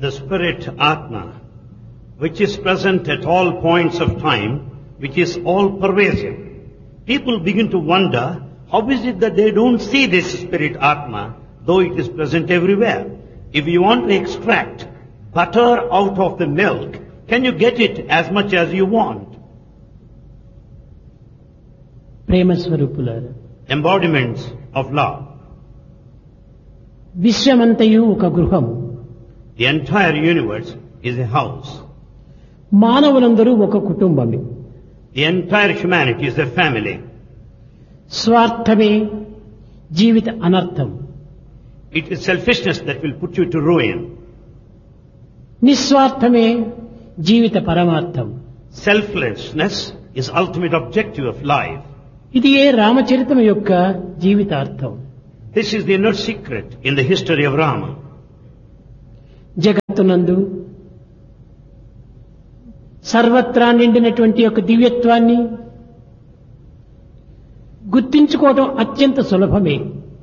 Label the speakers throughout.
Speaker 1: The spirit Atma, which is present at all points of time, which is all pervasive. People begin to wonder, how is it that they don't see this spirit Atma, though it is present everywhere? If you want to extract butter out of the milk, can you get it as much as you want?
Speaker 2: ప్రేమ స్వరూపులారా,
Speaker 1: Embodiments of love.
Speaker 2: విశ్వమంతయు ఒక గృహము.
Speaker 1: The entire universe is a house.
Speaker 2: మానవులందరూ ఒక కుటుంబమే.
Speaker 1: The entire humanity is a family.
Speaker 2: స్వార్థమే జీవిత అనర్థం.
Speaker 1: It is selfishness that will put you to ruin.
Speaker 2: నిస్వార్థమే జీవిత పరమార్థం.
Speaker 1: Selflessness is ultimate objective of life.
Speaker 2: ఇది ఏ రామచరితం యొక్క జీవితార్థం.
Speaker 1: This is the inner secret in the history of Rama.
Speaker 2: జగత్తునందు సర్వత్రా నిండినటువంటి యొక్క దివ్యత్వాన్ని గుర్తించుకోవడం అత్యంత సులభమే.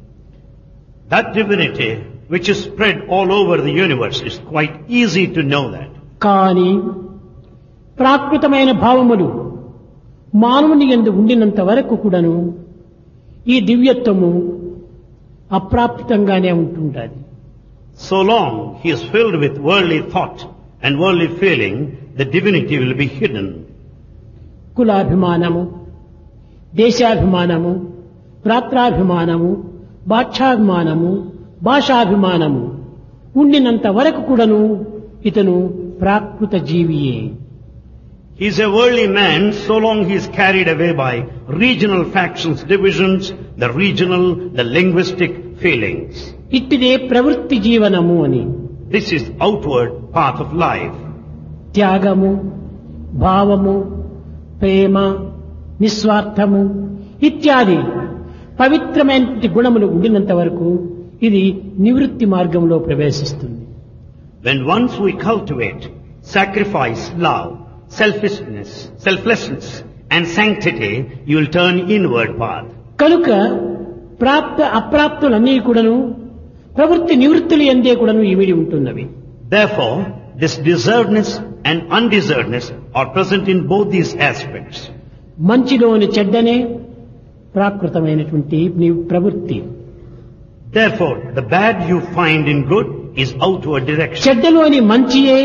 Speaker 1: That divinity which is spread all over the universe is quite easy to know that.
Speaker 2: కానీ ప్రాకృతమైన భావములు మానవుని యందు ఉండినంత వరకు కూడాను ఈ దివ్యత్వము అప్రాప్తంగానే ఉంటుండాలి.
Speaker 1: So long he is filled with worldly thought and worldly feeling, the divinity will be hidden.
Speaker 2: కులాభిమానము, దేశాభిమానము, ప్రాత్రాభిమానము, భాషాభిమానము, భాషాభిమానము ఉండినంత వరకు కూడాను ఇతను ప్రాకృత జీవియే.
Speaker 1: He is a worldly man so long he is carried away by regional factions, divisions, the regional, the linguistic feelings.
Speaker 2: ఇట్టిదే ప్రవృత్తి జీవనము అని.
Speaker 1: This is outward path of life.
Speaker 2: త్యాగము, భావము, ప్రేమ, నిస్వార్థము ఇత్యాది పవిత్రమైన గుణములు ఉండినంత వరకు ఇది నివృత్తి మార్గంలో ప్రవేశిస్తుంది.
Speaker 1: When once we cultivate sacrifice, love, selflessness and sanctity, you will turn inward path.
Speaker 2: కనుక ప్రాప్త అప్రాప్తులన్నీ కూడాను ప్రవృత్తి నివృత్తులు ఎందే కూడాను ఇమిడి ఉంటున్నవి.
Speaker 1: Therefore, this deservedness and undeservedness are present in both these aspects.
Speaker 2: మంచిలోని చెడ్డనే ప్రాకృతమైనటువంటి ప్రవృత్తి.
Speaker 1: Therefore, the bad you find in good is outward direction.
Speaker 2: చెడ్డలోని మంచియే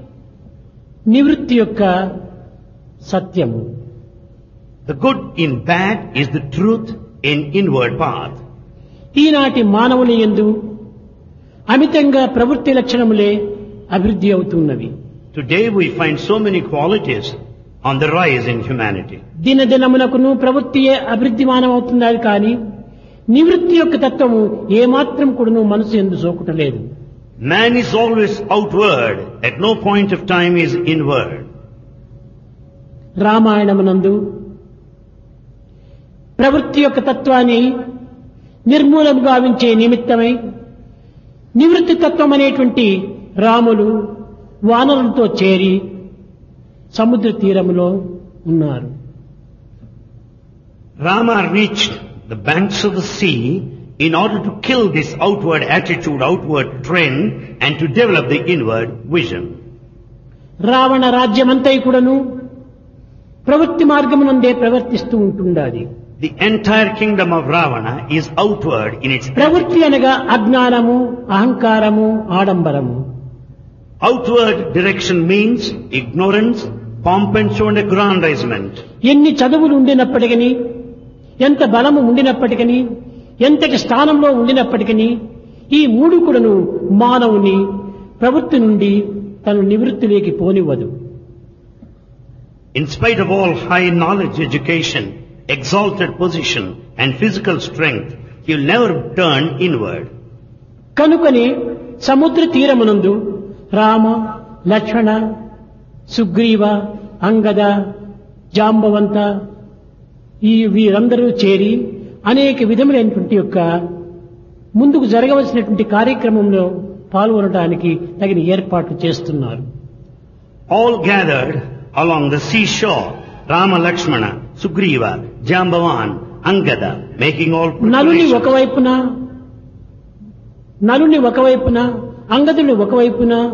Speaker 2: నివృత్తి యొక్క సత్యము.
Speaker 1: The good in bad is the truth in inward path.
Speaker 2: ఈనాటి మానవుని యందు అమితంగా ప్రవృత్తి లక్షణములే అభివృద్ధి అవుతున్నవి.
Speaker 1: Today we find so many qualities on the rise in humanity.
Speaker 2: దినదినమునకును ప్రవృత్తియే అభివృద్ధిమానం అవుతున్నది కానీ నివృత్తి యొక్క తత్వము ఏమాత్రం కూడాను మనసు యందు సోకుటలేదు.
Speaker 1: Man is always outward, at no point of time is inward.
Speaker 2: రామాయణమునందు ప్రవృత్తి యొక్క తత్వాన్ని నిర్మూలం గావించే నిమిత్తమై నివృత్తి తత్వం అనేటువంటి రాములు వానరులతో చేరి సముద్ర తీరములో ఉన్నారు.
Speaker 1: Rama reached the banks of the sea in order to kill this outward attitude, outward trend, and to develop the inward vision.
Speaker 2: Ravana రాజ్యమంతా కూడాను ప్రవృత్తి మార్గమునందే ప్రవర్తిస్తూ ఉంటుండాలి.
Speaker 1: The entire kingdom of Ravana is outward in its
Speaker 2: ప్రవృత్తి అనగా అజ్ఞానము, అహంకారము, ఆడంబరము.
Speaker 1: outward direction means ignorance, pomp and show and aggrandizement.
Speaker 2: ఎన్ని చదువులు ఉండినప్పటికీ, ఎంత బలము ఉండినప్పటికీ, ఎంతటి స్థానంలో ఉండినప్పటికీ ఈ మూడు కూడాను మానవుని ప్రవృత్తి నుండి తను నివృత్తిలోకి పోనివ్వదు.
Speaker 1: In spite of all high knowledge, education, exalted position and physical strength, he will never turn inward.
Speaker 2: కనుకనే సముద్ర తీరమునందు రామ, లక్ష్మణ, సుగ్రీవ, అంగద, జాంబవంత ఈ వీరందరూ చేరి అనేక విధములైనటువంటి యొక్క ముందుకు జరగవలసినటువంటి కార్యక్రమంలో పాల్గొనడానికి తగిన ఏర్పాట్లు చేస్తున్నారు.
Speaker 1: All gathered along the seashore, Rama, Lakshmana, Sugriva, Jambavan, Angada, making all
Speaker 2: నలుని
Speaker 1: preparations.
Speaker 2: ఒకవైపున, అంగదుని ఒకవైపున,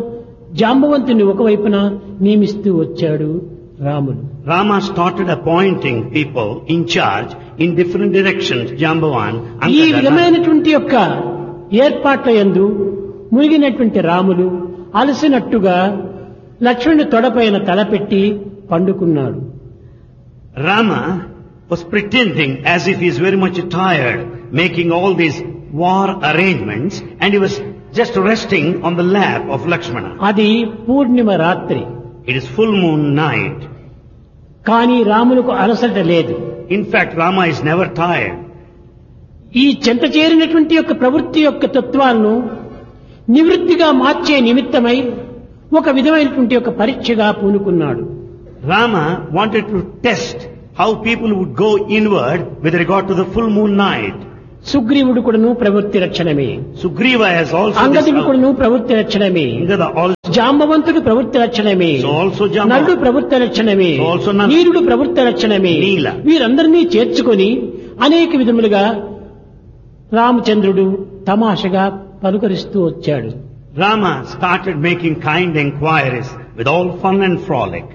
Speaker 2: జాంబవంతుని ఒకవైపున నియమిస్తూ వచ్చాడు రాముడు.
Speaker 1: Rama started appointing people in charge in different directions. Jambavan,
Speaker 2: ఈ విధమైనటువంటి యొక్క ఏర్పాట్ల యందు మునిగినటువంటి రాములు అలసినట్టుగా లక్ష్మణుని తొడపైన తలపెట్టి పండుకున్నాడు.
Speaker 1: Rama was pretending as if he is very much tired, making all these war arrangements, and he was just resting on the lap of Lakshmana.
Speaker 2: అది పూర్ణిమ రాత్రి.
Speaker 1: It is full moon night.
Speaker 2: కానీ రాములకు అలసట లేదు.
Speaker 1: In fact, Rama is never tired.
Speaker 2: ఈ చెంత చేరినటువంటి యొక్క ప్రవృత్తి యొక్క తత్వాలను నివృత్తిగా మార్చే నిమిత్తమై ఒక విధమైనటువంటి ఒక పరీక్షగా పూనుకున్నాడు.
Speaker 1: Rama wanted to test how people would go inward with regard to the full moon night.
Speaker 2: సుగ్రీవుడు కూడాను ప్రవృత్తి రక్షణమే.
Speaker 1: Sugriva has also
Speaker 2: అంగదుడు కూడాను ప్రవృత్తి రక్షణమే. జాంబవంతుడు ప్రవృత్తి రక్షణమే. నలుడు ప్రవృత్తి రక్షణమే. నీరుడు ప్రవృత్తి రక్షణమే. వీరందరినీ చేర్చుకొని అనేక విధములుగా రామచంద్రుడు తమాషగా పలుకరిస్తూ వచ్చాడు.
Speaker 1: Rama started making kind enquiries with all fun and frolic.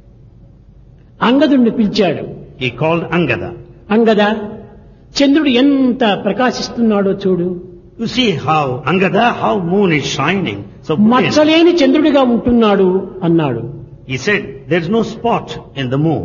Speaker 2: అంగదుడిని పిలిచాడు.
Speaker 1: He called Angada.
Speaker 2: అంగద, చంద్రుడు ఎంత ప్రకాశిస్తున్నాడో చూడు.
Speaker 1: You see how, Angada, how moon is shining. So
Speaker 2: మచ్చలేని చంద్రుడిగా ఉంటున్నాడు అన్నాడు.
Speaker 1: He said, there is no spot in the moon.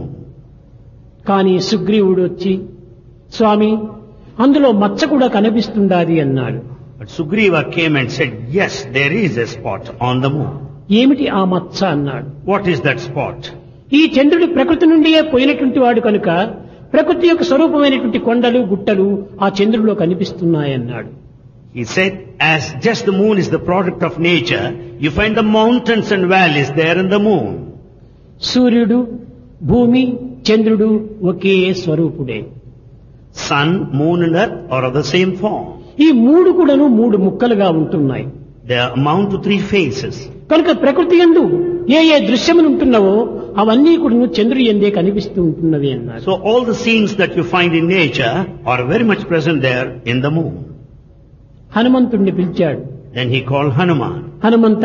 Speaker 2: కానీ సుగ్రీవుడు వచ్చి, స్వామి, అందులో మచ్చ కూడా కనిపిస్తుండాది అన్నాడు.
Speaker 1: But Sugriva came and said, yes, there is a spot on the moon.
Speaker 2: ఏమిటి ఆ మచ్చ అన్నాడు.
Speaker 1: What is that spot?
Speaker 2: ఈ చంద్రుడి ప్రకృతి నుండియే పోయినటువంటి వాడు కనుక ప్రకృతి యొక్క స్వరూపమైనటువంటి కొండలు గుట్టలు ఆ చంద్రుడిలో కనిపిస్తున్నాయన్నాడు.
Speaker 1: He said, as just the moon is the product of nature, you find the mountains and valleys there in the moon.
Speaker 2: సూర్యుడు, భూమి, చంద్రుడు ఒకే స్వరూపుడే.
Speaker 1: Sun, moon and earth are of the same form.
Speaker 2: ఈ మూడు కూడాను మూడు ముక్కలుగా ఉంటున్నాయి.
Speaker 1: They amount to three faces.
Speaker 2: కనుక ప్రకృతి యందు ఏ ఏ దృశ్యములు ఉంటున్నావో అవన్నీ కూడా చంద్రుడి యందే కనిపిస్తూ ఉంటున్నవి అన్నారు.
Speaker 1: So all the scenes that you find in nature are very much present there in the moon.
Speaker 2: హనుమంతుడిని పిలిచాడు.
Speaker 1: Then he called Hanuman.
Speaker 2: Hanumantha,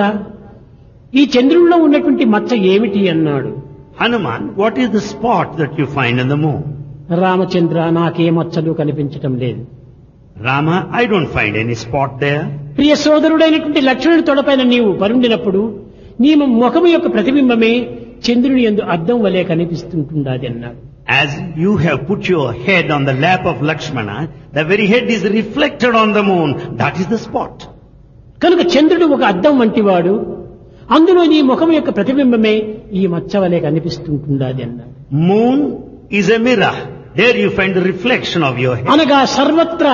Speaker 2: ఈ చంద్రుడిలో ఉన్నటువంటి మచ్చ ఏమిటి అన్నాడు.
Speaker 1: Hanuman, what is the spot that you find in the moon?
Speaker 2: Ramachandra, నాకే మచ్చలు కనిపించటం లేదు.
Speaker 1: Rama, I don't find any spot there.
Speaker 2: ప్రియ సోదరుడైనటువంటి లక్ష్మణుడి తొడపైన నీవు పరుండినప్పుడు నీ ముఖము యొక్క ప్రతిబింబమే చంద్రుని యందు అద్దం వలె కనిపిస్తుంటున్నది అన్నాడు.
Speaker 1: As you have put your head on the lap of Lakshmana, the very head is reflected on the moon. That is the spot.
Speaker 2: కనుక చంద్రుడు ఒక అద్దం వంటివాడు, అందులో నీ ముఖం యొక్క ప్రతిబింబమే ఈ మచ్చ వలె కనిపిస్తుంటున్నది అన్నాడు.
Speaker 1: Moon is a mirror. There you find the reflection of your head.
Speaker 2: అనగా సర్వత్రా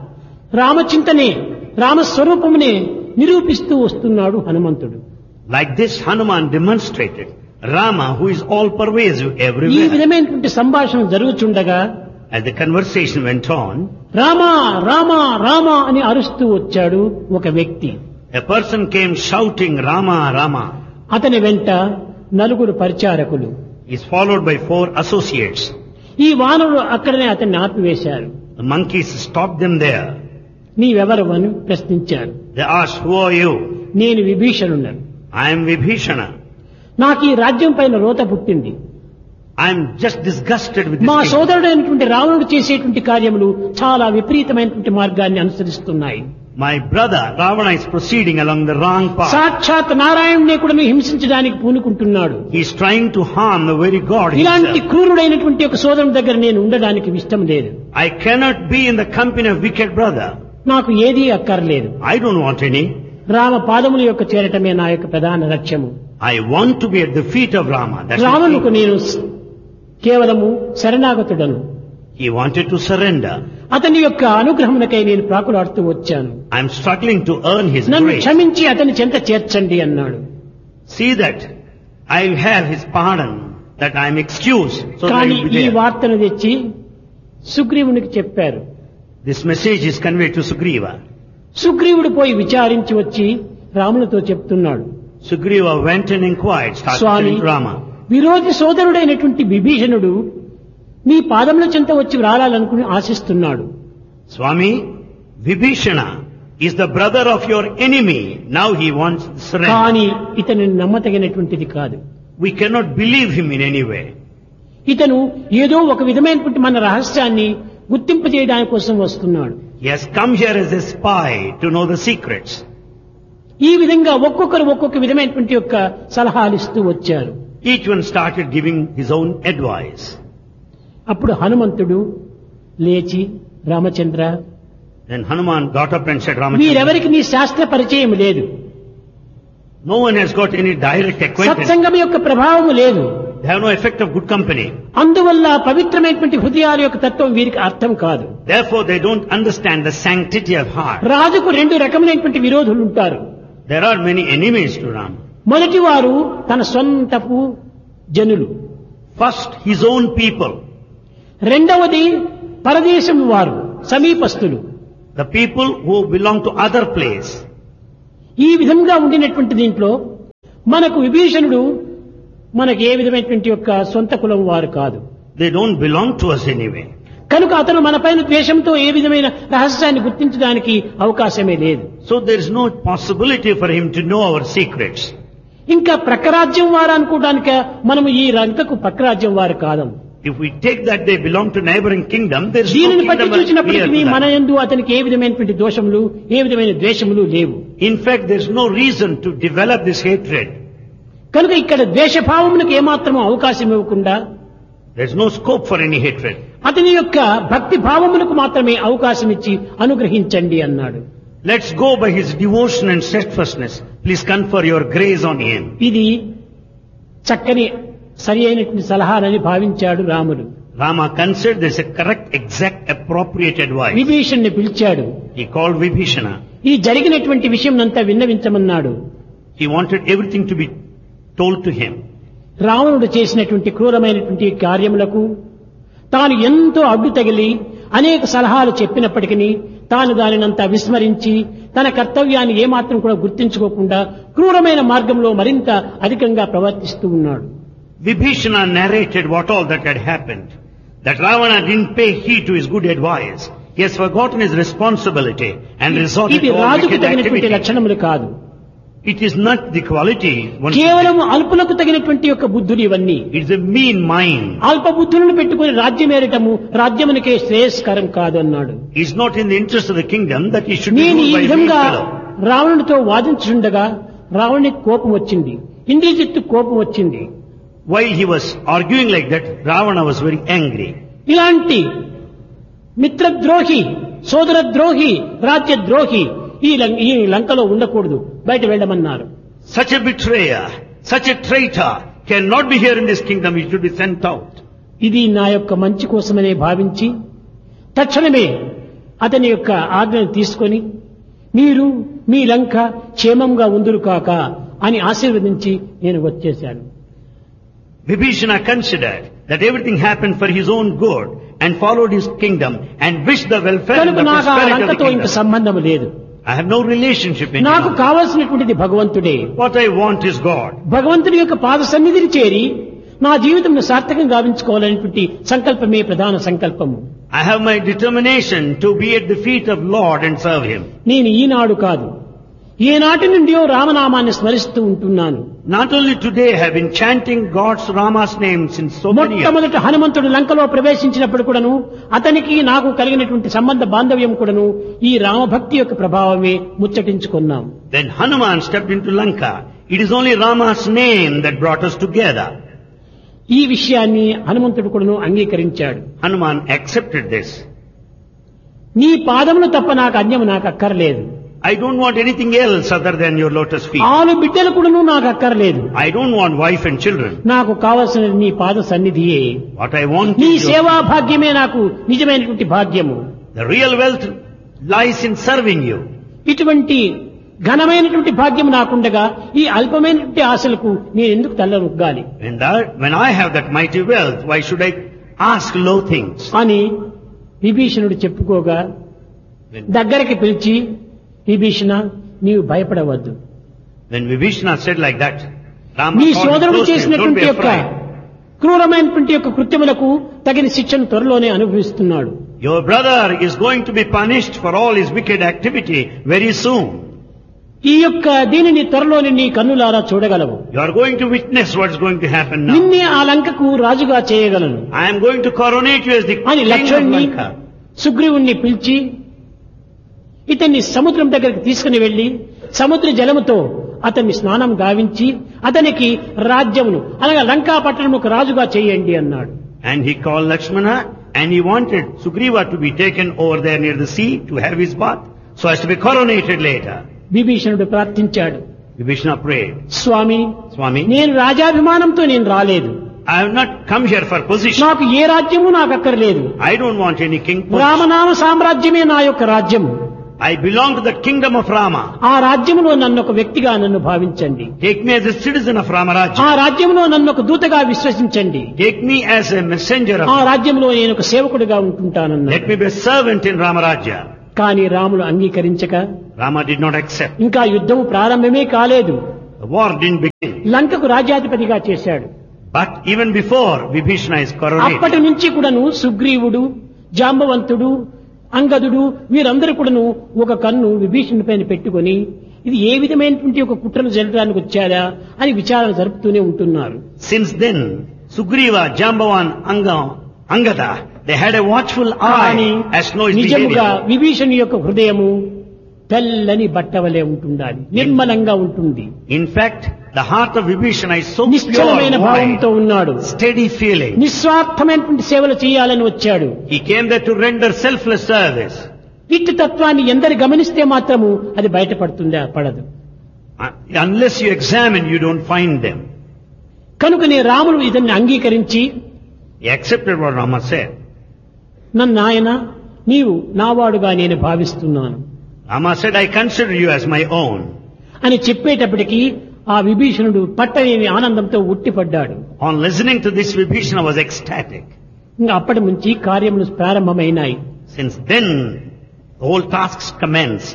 Speaker 2: రామచింతనే రామస్వరూపమునే నిరూపిస్తూ వస్తున్నాడు హనుమంతుడు.
Speaker 1: Like this, Hanuman demonstrated Rama, who is all pervasive
Speaker 2: ఈ
Speaker 1: everywhere.
Speaker 2: విధమైనటువంటి సంభాషణ జరుగుచుండగా
Speaker 1: As the conversation went on,
Speaker 2: Rama Rama Rama అని అరుస్తూ వచ్చాడు ఒక వ్యక్తి.
Speaker 1: a person came shouting, Rama, Rama.
Speaker 2: అతని వెంట నలుగురు పరిచారకులు.
Speaker 1: He is followed by 4 associates.
Speaker 2: ఈ వానరులు అక్కడనే అతన్ని ఆపివేశారు.
Speaker 1: The monkeys stopped them there.
Speaker 2: నీవెవరు అని ప్రశ్నించారు.
Speaker 1: They asked, who are you?
Speaker 2: నేను విభీషణుడను.
Speaker 1: I am Vibhishana.
Speaker 2: నాకు ఈ రాజ్యం పైన రోత పుట్టింది.
Speaker 1: I am just disgusted with this
Speaker 2: మా
Speaker 1: kingdom.
Speaker 2: సోదరుడైనటువంటి రావణుడు చేసేటువంటి కార్యములు చాలా విపరీతమైనటువంటి మార్గాన్ని అనుసరిస్తున్నాయి.
Speaker 1: My brother Ravana is proceeding along the wrong path.
Speaker 2: సాక్షాత్ నారాయణుని కూడా హింసించడానికి పూనుకుంటున్నాడు.
Speaker 1: He is trying to harm the very God
Speaker 2: ఇలాంటి
Speaker 1: himself.
Speaker 2: క్రూరుడైనటువంటి ఒక సోదరుని దగ్గర నేను ఉండడానికి ఇష్టం లేదు.
Speaker 1: I cannot be in the company of wicked brother.
Speaker 2: నాకు ఏదీ అక్కర్లేదు.
Speaker 1: I don't want any.
Speaker 2: Rama పాదముల యొక్క చేరటమే నా యొక్క ప్రధాన లక్ష్యము.
Speaker 1: I want to be at the feet of Rama. That's
Speaker 2: రావణుకు
Speaker 1: the
Speaker 2: నేను కేవలము శరణాగతుడను.
Speaker 1: He wanted to surrender.
Speaker 2: అతని యొక్క అనుగ్రహమునకై నేను ప్రాకులాడుతూ వచ్చాను.
Speaker 1: I am struggling to earn his
Speaker 2: నన్ను
Speaker 1: grace.
Speaker 2: క్షమించి అతని చెంత చేర్చండి అన్నాడు.
Speaker 1: See that I will have his pardon, that I am excused. So that I
Speaker 2: కానీ
Speaker 1: will be
Speaker 2: ఈ
Speaker 1: there.
Speaker 2: వార్తను తెచ్చి సుగ్రీవునికి చెప్పారు.
Speaker 1: This message is conveyed to Sugriva.
Speaker 2: సుగ్రీవుడు పోయి విచారించి వచ్చి రామునితో చెప్తున్నాడు.
Speaker 1: Sugriva went and inquired, started
Speaker 2: Swamy,
Speaker 1: telling Rama.
Speaker 2: విరోధి సోదరుడైనటువంటి విభీషణుడు నీ పాదముల చెంత వచ్చి రాలాలనుకుని ఆశిస్తున్నాడు.
Speaker 1: Swami, Vibhishana is the brother of your enemy. Now he wants surrender.
Speaker 2: కానీ ఇతను నమ్మతగినటువంటిది కాదు.
Speaker 1: We cannot believe him in any way.
Speaker 2: ఇతను ఏదో ఒక విధమైనటువంటి మన రహస్యాన్ని గుర్తింపజేయడానికి కోసం వస్తున్నాడు.
Speaker 1: He has come here as a spy to know the secrets.
Speaker 2: ఈ విధంగా ఒక్కొక్కరు ఒక్కొక్క విధమైనటువంటి యొక్క సలహాలు ఇస్తూ వచ్చారు.
Speaker 1: Each one started giving his own advice.
Speaker 2: అప్పుడు హనుమంతుడు లేచి Ramachandra,
Speaker 1: Then Hanuman got up and said, Ramachandra,
Speaker 2: వీరెవరికి నీ శాస్త్ర పరిచయం లేదు,
Speaker 1: no one has got any direct acquaintance.
Speaker 2: సత్సంగం యొక్క ప్రభావం లేదు,
Speaker 1: They have no effect of good company.
Speaker 2: అందువల్ల పవిత్రమైనటువంటి హృదయాల యొక్క తత్వం వీరికి అర్థం కాదు.
Speaker 1: Therefore they don't understand the sanctity of heart.
Speaker 2: రాజుకు రెండు రకమైనటువంటి విరోధులు ఉంటారు.
Speaker 1: There are many enemies to Ram.
Speaker 2: మొదటి వారు తన సొంతపు జనులు,
Speaker 1: First, his own people.
Speaker 2: రెండవది పరదేశం వారు, సమీపస్తులు.
Speaker 1: The people who belong to other place.
Speaker 2: ఈ విధంగా ఉండినటువంటి దీంట్లో మనకు విభీషణుడు మనకు ఏ విధమైనటువంటి యొక్క సొంత కులం వారు కాదు.
Speaker 1: They don't belong to us anyway.
Speaker 2: కనుక అతను మన పైన ద్వేషంతో ఏ విధమైన రహస్యాన్ని గుర్తించడానికి అవకాశమే లేదు.
Speaker 1: So there is no possibility for him to know our secrets.
Speaker 2: ఇంకా ప్రక్కరాజ్యం వారు అనుకోవడానికి మనము ఈ రంకకు ప్రక్కరాజ్యం వారు కాదు.
Speaker 1: If we take that they belong to neighboring kingdom, there is no
Speaker 2: దీనిని బట్టి
Speaker 1: kingdom
Speaker 2: చూసినప్పటికీ
Speaker 1: near
Speaker 2: మన
Speaker 1: that.
Speaker 2: యందు అతనికి ఏ విధమైనటువంటి దోషములు, ఏ విధమైన ద్వేషములు లేవు.
Speaker 1: In fact, there is no reason to develop this hatred.
Speaker 2: కనుక ఇక్కడ ద్వేషభావములకు ఏమాత్రము అవకాశం ఇవ్వకుండా
Speaker 1: There is no scope for any hatred.
Speaker 2: అతని యొక్క భక్తి భావములకు మాత్రమే అవకాశం ఇచ్చి అనుగ్రహించండి అన్నాడు.
Speaker 1: Let's go by his devotion and steadfastness. Please confer your grace on him.
Speaker 2: ఇది చక్కని సరి అయినటువంటి సలహానని భావించాడు రాముడు.
Speaker 1: Rama considered this a correct, exact, appropriate advice.
Speaker 2: విభీషణ్ణి పిలిచాడు.
Speaker 1: He called Vibhishana.
Speaker 2: ఈ జరిగినటువంటి విషయం అంతా విన్నవించమన్నాడు.
Speaker 1: He wanted everything to be told to him.
Speaker 2: రావణుడు చేసినటువంటి క్రూరమైనటువంటి కార్యములకు తాను ఎంతో అడ్డు తగిలి అనేక సలహాలు చెప్పినప్పటికీ తాను దానినంతా విస్మరించి తన కర్తవ్యాన్ని ఏమాత్రం కూడా గుర్తించుకోకుండా క్రూరమైన మార్గంలో మరింత అధికంగా ప్రవర్తిస్తూ ఉన్నాడు.
Speaker 1: Vibhishana narrated what all that had happened. That Ravana didn't pay heed to his good advice. He has forgotten his responsibility and resorted
Speaker 2: ఇది
Speaker 1: to all
Speaker 2: రాజుకు
Speaker 1: wicked
Speaker 2: తగినటువంటి
Speaker 1: activity.
Speaker 2: లక్షణములు కాదు.
Speaker 1: It is not the quality one should
Speaker 2: కేవలం అల్పులకు తగినటువంటి యొక్క బుద్ధులు ఇవన్నీ.
Speaker 1: have. It is a mean mind.
Speaker 2: అల్ప బుద్ధులను పెట్టుకుని రాజ్యమేరటము రాజ్యమునికే శ్రేయస్కరం కాదు అన్నాడు.
Speaker 1: It is not in the interest of the kingdom that he should be
Speaker 2: నేను ఈ
Speaker 1: ruled by a mean
Speaker 2: విధంగా
Speaker 1: fellow.
Speaker 2: రావణుడితో వాదించుండగా రావణునికి కోపం వచ్చింది, ఇంద్రజిత్తు కోపం వచ్చింది.
Speaker 1: While he was arguing like that, Ravana was very angry.
Speaker 2: ఇలాంటి మిత్రద్రోహి, సోదరద్రోహి, రాజ్యద్రోహి ఈ లంకలో ఉండకూడదు, బయట వెళ్ళమన్నారు.
Speaker 1: Such a betrayer, such a traitor cannot be here in this kingdom. He should be sent out.
Speaker 2: ఇది నా యొక్క మంచి కోసమనే భావించి తక్షణమే అతని యొక్క ఆజ్ఞను తీసుకొని మీరు మీ లంక క్షేమంగా ఉందురు కాక అని ఆశీర్వదించి నేను వచ్చేశాను.
Speaker 1: Vibhishana considered that everything happened for his own good and followed his kingdom and wished the welfare and
Speaker 2: కనుక
Speaker 1: the
Speaker 2: నాకు ఆ
Speaker 1: prosperity of the
Speaker 2: లంకతో ఇంక
Speaker 1: kingdom.
Speaker 2: సంబంధం లేదు.
Speaker 1: I have no relationship in
Speaker 2: నాకు
Speaker 1: it.
Speaker 2: కావలసినటువంటిది భగవంతుడే.
Speaker 1: What I want is God.
Speaker 2: భగవంతుని యొక్క పాద సన్నిధిని చేరి నా జీవితం సార్థకం గావించుకోవాలనేటువంటి సంకల్పమే ప్రధాన సంకల్పము.
Speaker 1: I have my determination to be at the feet of Lord and serve Him.
Speaker 2: నేను ఈనాడు కాదు, ఏనాటి నుండియో రామనామాన్ని స్మరిస్తూ ఉంటున్నాను.
Speaker 1: Not only today I have been chanting God's Rama's name since so many years.
Speaker 2: మొట్టమొదట హనుమంతుడు లంకలో ప్రవేశించినప్పుడు కూడాను అతనికి నాకు కలిగినటువంటి సంబంధ బాంధవ్యం కూడాను ఈ రామభక్తి యొక్క ప్రభావమే ముచ్చటించుకున్నాం.
Speaker 1: When Hanuman stepped into Lanka, it is only Rama's name that brought us together.
Speaker 2: ఈ విషయాన్ని హనుమంతుడు కూడాను అంగీకరించాడు.
Speaker 1: Hanuman accepted this.
Speaker 2: నీ పాదములు తప్ప నాకు అన్యము నాకు అక్కర్లేదు.
Speaker 1: I don't want anything else other than your lotus feet.
Speaker 2: ఆలు బిడ్డలు కూడాను నాకు అక్కర్లేదు.
Speaker 1: I don't want wife and children.
Speaker 2: నాకు కావలసినది నీ పాద సన్నిధియే.
Speaker 1: What I want
Speaker 2: నీ
Speaker 1: is
Speaker 2: సేవా భాగ్యమే నాకు నిజమైనటువంటి భాగ్యము.
Speaker 1: the real wealth lies in serving you.
Speaker 2: ఇటువంటి ఘనమైనటువంటి భాగ్యం నాకుండగా ఈ అల్పమైనటువంటి ఆశలకు నేను ఎందుకు తల్లరొగ్గాలి
Speaker 1: When I have that mighty wealth, why should I ask low things?
Speaker 2: అని విభీషణుడు చెప్పుకోగా దగ్గరికి పిలిచి, విభీషణ నీవు భయపడవద్దు,
Speaker 1: When Vibhishana said like that, Rama
Speaker 2: నీ
Speaker 1: called
Speaker 2: సోదరుడు
Speaker 1: close to him, don't
Speaker 2: చేసినటువంటి
Speaker 1: be
Speaker 2: యొక్క
Speaker 1: afraid.
Speaker 2: క్రూరమైనటువంటి యొక్క కృత్యములకు తగిన శిక్షను త్వరలోనే అనుభవిస్తున్నాడు.
Speaker 1: Your brother is going to be punished for all his wicked activity very soon.
Speaker 2: ఈ యొక్క దీనిని త్వరలోని నీ కన్నులారా చూడగలవు.
Speaker 1: You are going to witness what's going to happen now.
Speaker 2: నిన్నే ఆ లంకకు రాజుగా చేయగలను
Speaker 1: I am going to coronate you as the
Speaker 2: అని
Speaker 1: king of
Speaker 2: లక్ష్మణుని
Speaker 1: Lanka.
Speaker 2: సుగ్రీవుణ్ణి పిలిచి ఇతన్ని సముద్రం దగ్గరికి తీసుకుని వెళ్లి సముద్ర జలముతో అతన్ని స్నానం గావించి అతనికి రాజ్యమును అనగా లంకా పట్టణముకు రాజుగా చేయండి అన్నాడు.
Speaker 1: And he called Lakshmana and he wanted Sugriva to be taken over there near the sea to have his bath so as to be coronated later.
Speaker 2: విభీషణుడు ప్రార్థించాడు.
Speaker 1: Vibhishana prayed,
Speaker 2: స్వామి,
Speaker 1: Swami,
Speaker 2: నేను రాజాభిమానంతో నేను రాలేదు.
Speaker 1: I have not come here for position.
Speaker 2: నాకు ఏ రాజ్యము నాకు అక్కర్లేదు.
Speaker 1: I don't want any king position.
Speaker 2: రామనామ సామ్రాజ్యమే నా యొక్క రాజ్యము.
Speaker 1: I belong to the kingdom of Rama.
Speaker 2: ఆ రాజ్యములో నన్ను ఒక వ్యక్తిగా నన్ను భావించండి.
Speaker 1: Take me as a citizen of
Speaker 2: ఆ
Speaker 1: Ramarajya.
Speaker 2: రాజ్యంలో నన్ను ఒక దూతగా విశ్వసించండి.
Speaker 1: Take me as a messenger
Speaker 2: ఆ
Speaker 1: of.
Speaker 2: రాజ్యంలో నేను ఒక సేవకుడిగా ఉంటుంటానన్నాడు.
Speaker 1: Let me be a servant in Ramarajya.
Speaker 2: కానీ Ramulu అంగీకరించక
Speaker 1: Rama did not accept.
Speaker 2: ఇంకా యుద్ధము ప్రారంభమే కాలేదు.
Speaker 1: The war didn't begin.
Speaker 2: లంకకు రాజ్యాధిపతిగా చేశాడు.
Speaker 1: But even before Vibhishana is
Speaker 2: అప్పటి
Speaker 1: coronated,
Speaker 2: నుంచి కూడాను సుగ్రీవుడు, జాంబవంతుడు, అంగదుడు వీరందరూ కూడాను ఒక కన్ను విభీషణుడి పైన పెట్టుకొని ఇది ఏ విధమైనటువంటి ఒక కుట్రను జరగడానికి వచ్చారా అని విచారణ జరుపుతూనే ఉంటున్నారు.
Speaker 1: since then, Sugriva, Jambavan, Angada, they had a watchful
Speaker 2: కానీ
Speaker 1: eye as no is
Speaker 2: నిజముగా
Speaker 1: behaving.
Speaker 2: విభీషణుడి యొక్క హృదయము తెల్లని బట్టవలే ఉంటుండాలి, నిర్మలంగా ఉంటుంది,
Speaker 1: In fact, the heart of Vibhishana is so pure,
Speaker 2: నిశ్చలమైన భావంతో
Speaker 1: wide,
Speaker 2: ఉన్నాడు,
Speaker 1: steady feeling.
Speaker 2: నిస్వార్థమైనటువంటి సేవలు చేయాలని వచ్చాడు.
Speaker 1: He came there to render selfless service.
Speaker 2: ఇట్టి తత్వాన్ని ఎందరు గమనిస్తే మాత్రము అది బయటపడుతుందా? పడదు.
Speaker 1: Unless you examine, you don't find them.
Speaker 2: కనుకనే రాముడు ఇతన్ని అంగీకరించి
Speaker 1: He accepted what Rama said.
Speaker 2: నన్ను నాయన నీవు నావాడుగా నేను భావిస్తున్నాను
Speaker 1: Rama said, I consider you as my own.
Speaker 2: అని చెప్పేటప్పటికీ ఆ విభీషణుడు పట్టలేని ఆనందంతో ఉట్టిపడ్డాడు.
Speaker 1: On listening to this, Vibhishana was ecstatic.
Speaker 2: ఇంకా అప్పటి నుంచి కార్యములు ప్రారంభమైనాయి.
Speaker 1: Since then, the whole tasks commenced.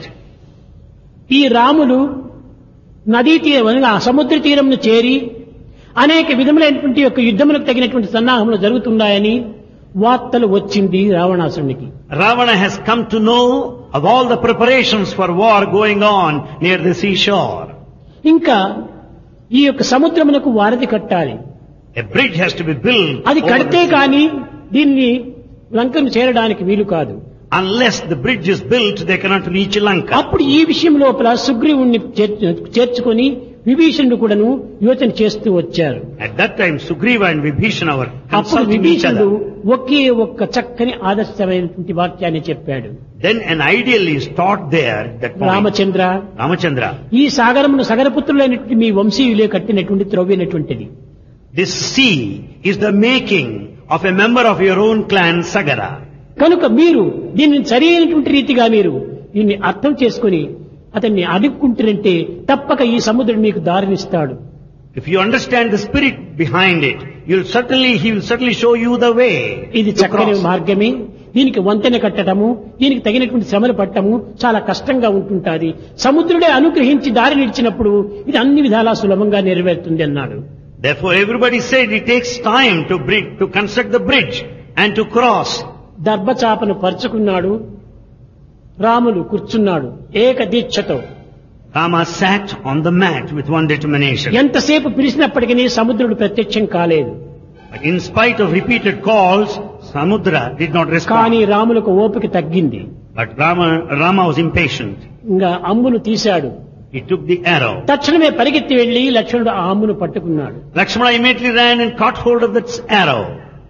Speaker 2: ఈ రాములు నదీ తీరం ఆ సముద్ర తీరంను చేరి అనేక విధములైనటువంటి యొక్క యుద్ధములకు తగినటువంటి సన్నాహములు జరుగుతున్నాయని వార్తలు వచ్చింది రావణాసురునికి.
Speaker 1: Ravana has come to know of all the preparations for war going on near the seashore.
Speaker 2: ఇంకా ఈ యొక్క సముద్రమునకు వారధి కట్టాలి.
Speaker 1: A bridge has to be built.
Speaker 2: అది
Speaker 1: over
Speaker 2: కడితే
Speaker 1: the sea.
Speaker 2: కానీ దీన్ని లంకను చేరడానికి వీలు కాదు.
Speaker 1: Unless the bridge is built, they cannot reach Lanka.
Speaker 2: అప్పుడు ఈ విషయం లోపల సుగ్రీవుణ్ణి చేర్చుకొని విభీషణుడు కూడాను యోచన చేస్తూ వచ్చారు.
Speaker 1: At that time, Sugriva and Vibhishana were
Speaker 2: అప్పుడు
Speaker 1: consulting each
Speaker 2: విభీషణుడు
Speaker 1: other.
Speaker 2: ఒకే ఒక్క చక్కని ఆదర్శమైనటువంటి వాక్యాన్ని చెప్పాడు.
Speaker 1: Then an ideal is taught there at that point.
Speaker 2: Ramachandra,
Speaker 1: Ramachandra,
Speaker 2: ఈ సాగరమును సగరపుత్రులైనటువంటి మీ వంశీయులే కట్టినటువంటి త్రవ్వినటువంటిది.
Speaker 1: this sea is the making of a member of your own clan, Sagara.
Speaker 2: కనుక మీరు దీన్ని సరైనటువంటి రీతిగా మీరు దీన్ని అర్థం చేసుకుని అతన్ని అడుక్కుంటారంటే తప్పక ఈ సముద్రుడు మీకు దారినిస్తాడు.
Speaker 1: If you understand the spirit behind it, he will certainly show you the way.
Speaker 2: ఇది
Speaker 1: to
Speaker 2: చక్కని
Speaker 1: cross.
Speaker 2: మార్గమే. దీనికి వంతెన కట్టడము, దీనికి తగినటువంటి శ్రమలు పట్టము చాలా కష్టంగా ఉంటుంటాది. సముద్రుడే అనుగ్రహించి దారి నిలిచినప్పుడు ఇది అన్ని విధాలా సులభంగా నెరవేరుతుంది అన్నాడు.
Speaker 1: Therefore, everybody said it takes time to construct the bridge and to cross.
Speaker 2: దర్భచాపను పరుచుకున్నాడు, Ramulu కూర్చున్నాడు ఏక దీక్షతో.
Speaker 1: Rama sat on the mat with one determination.
Speaker 2: ఎంతసేపు పిలిచినప్పటికీ సముద్రుడు ప్రత్యక్షం కాలేదు.
Speaker 1: But in spite of repeated calls, Samudra did not
Speaker 2: కానీ
Speaker 1: respond.
Speaker 2: రాములకు ఓపిక తగ్గింది.
Speaker 1: But Rama was impatient.
Speaker 2: ఇంకా అమ్మును తీశాడు.
Speaker 1: He took the arrow.
Speaker 2: తక్షణమే పరిగెత్తి వెళ్లి లక్ష్మణుడు ఆ అమ్మును పట్టుకున్నాడు.
Speaker 1: Lakshmana immediately ran and caught hold of that arrow.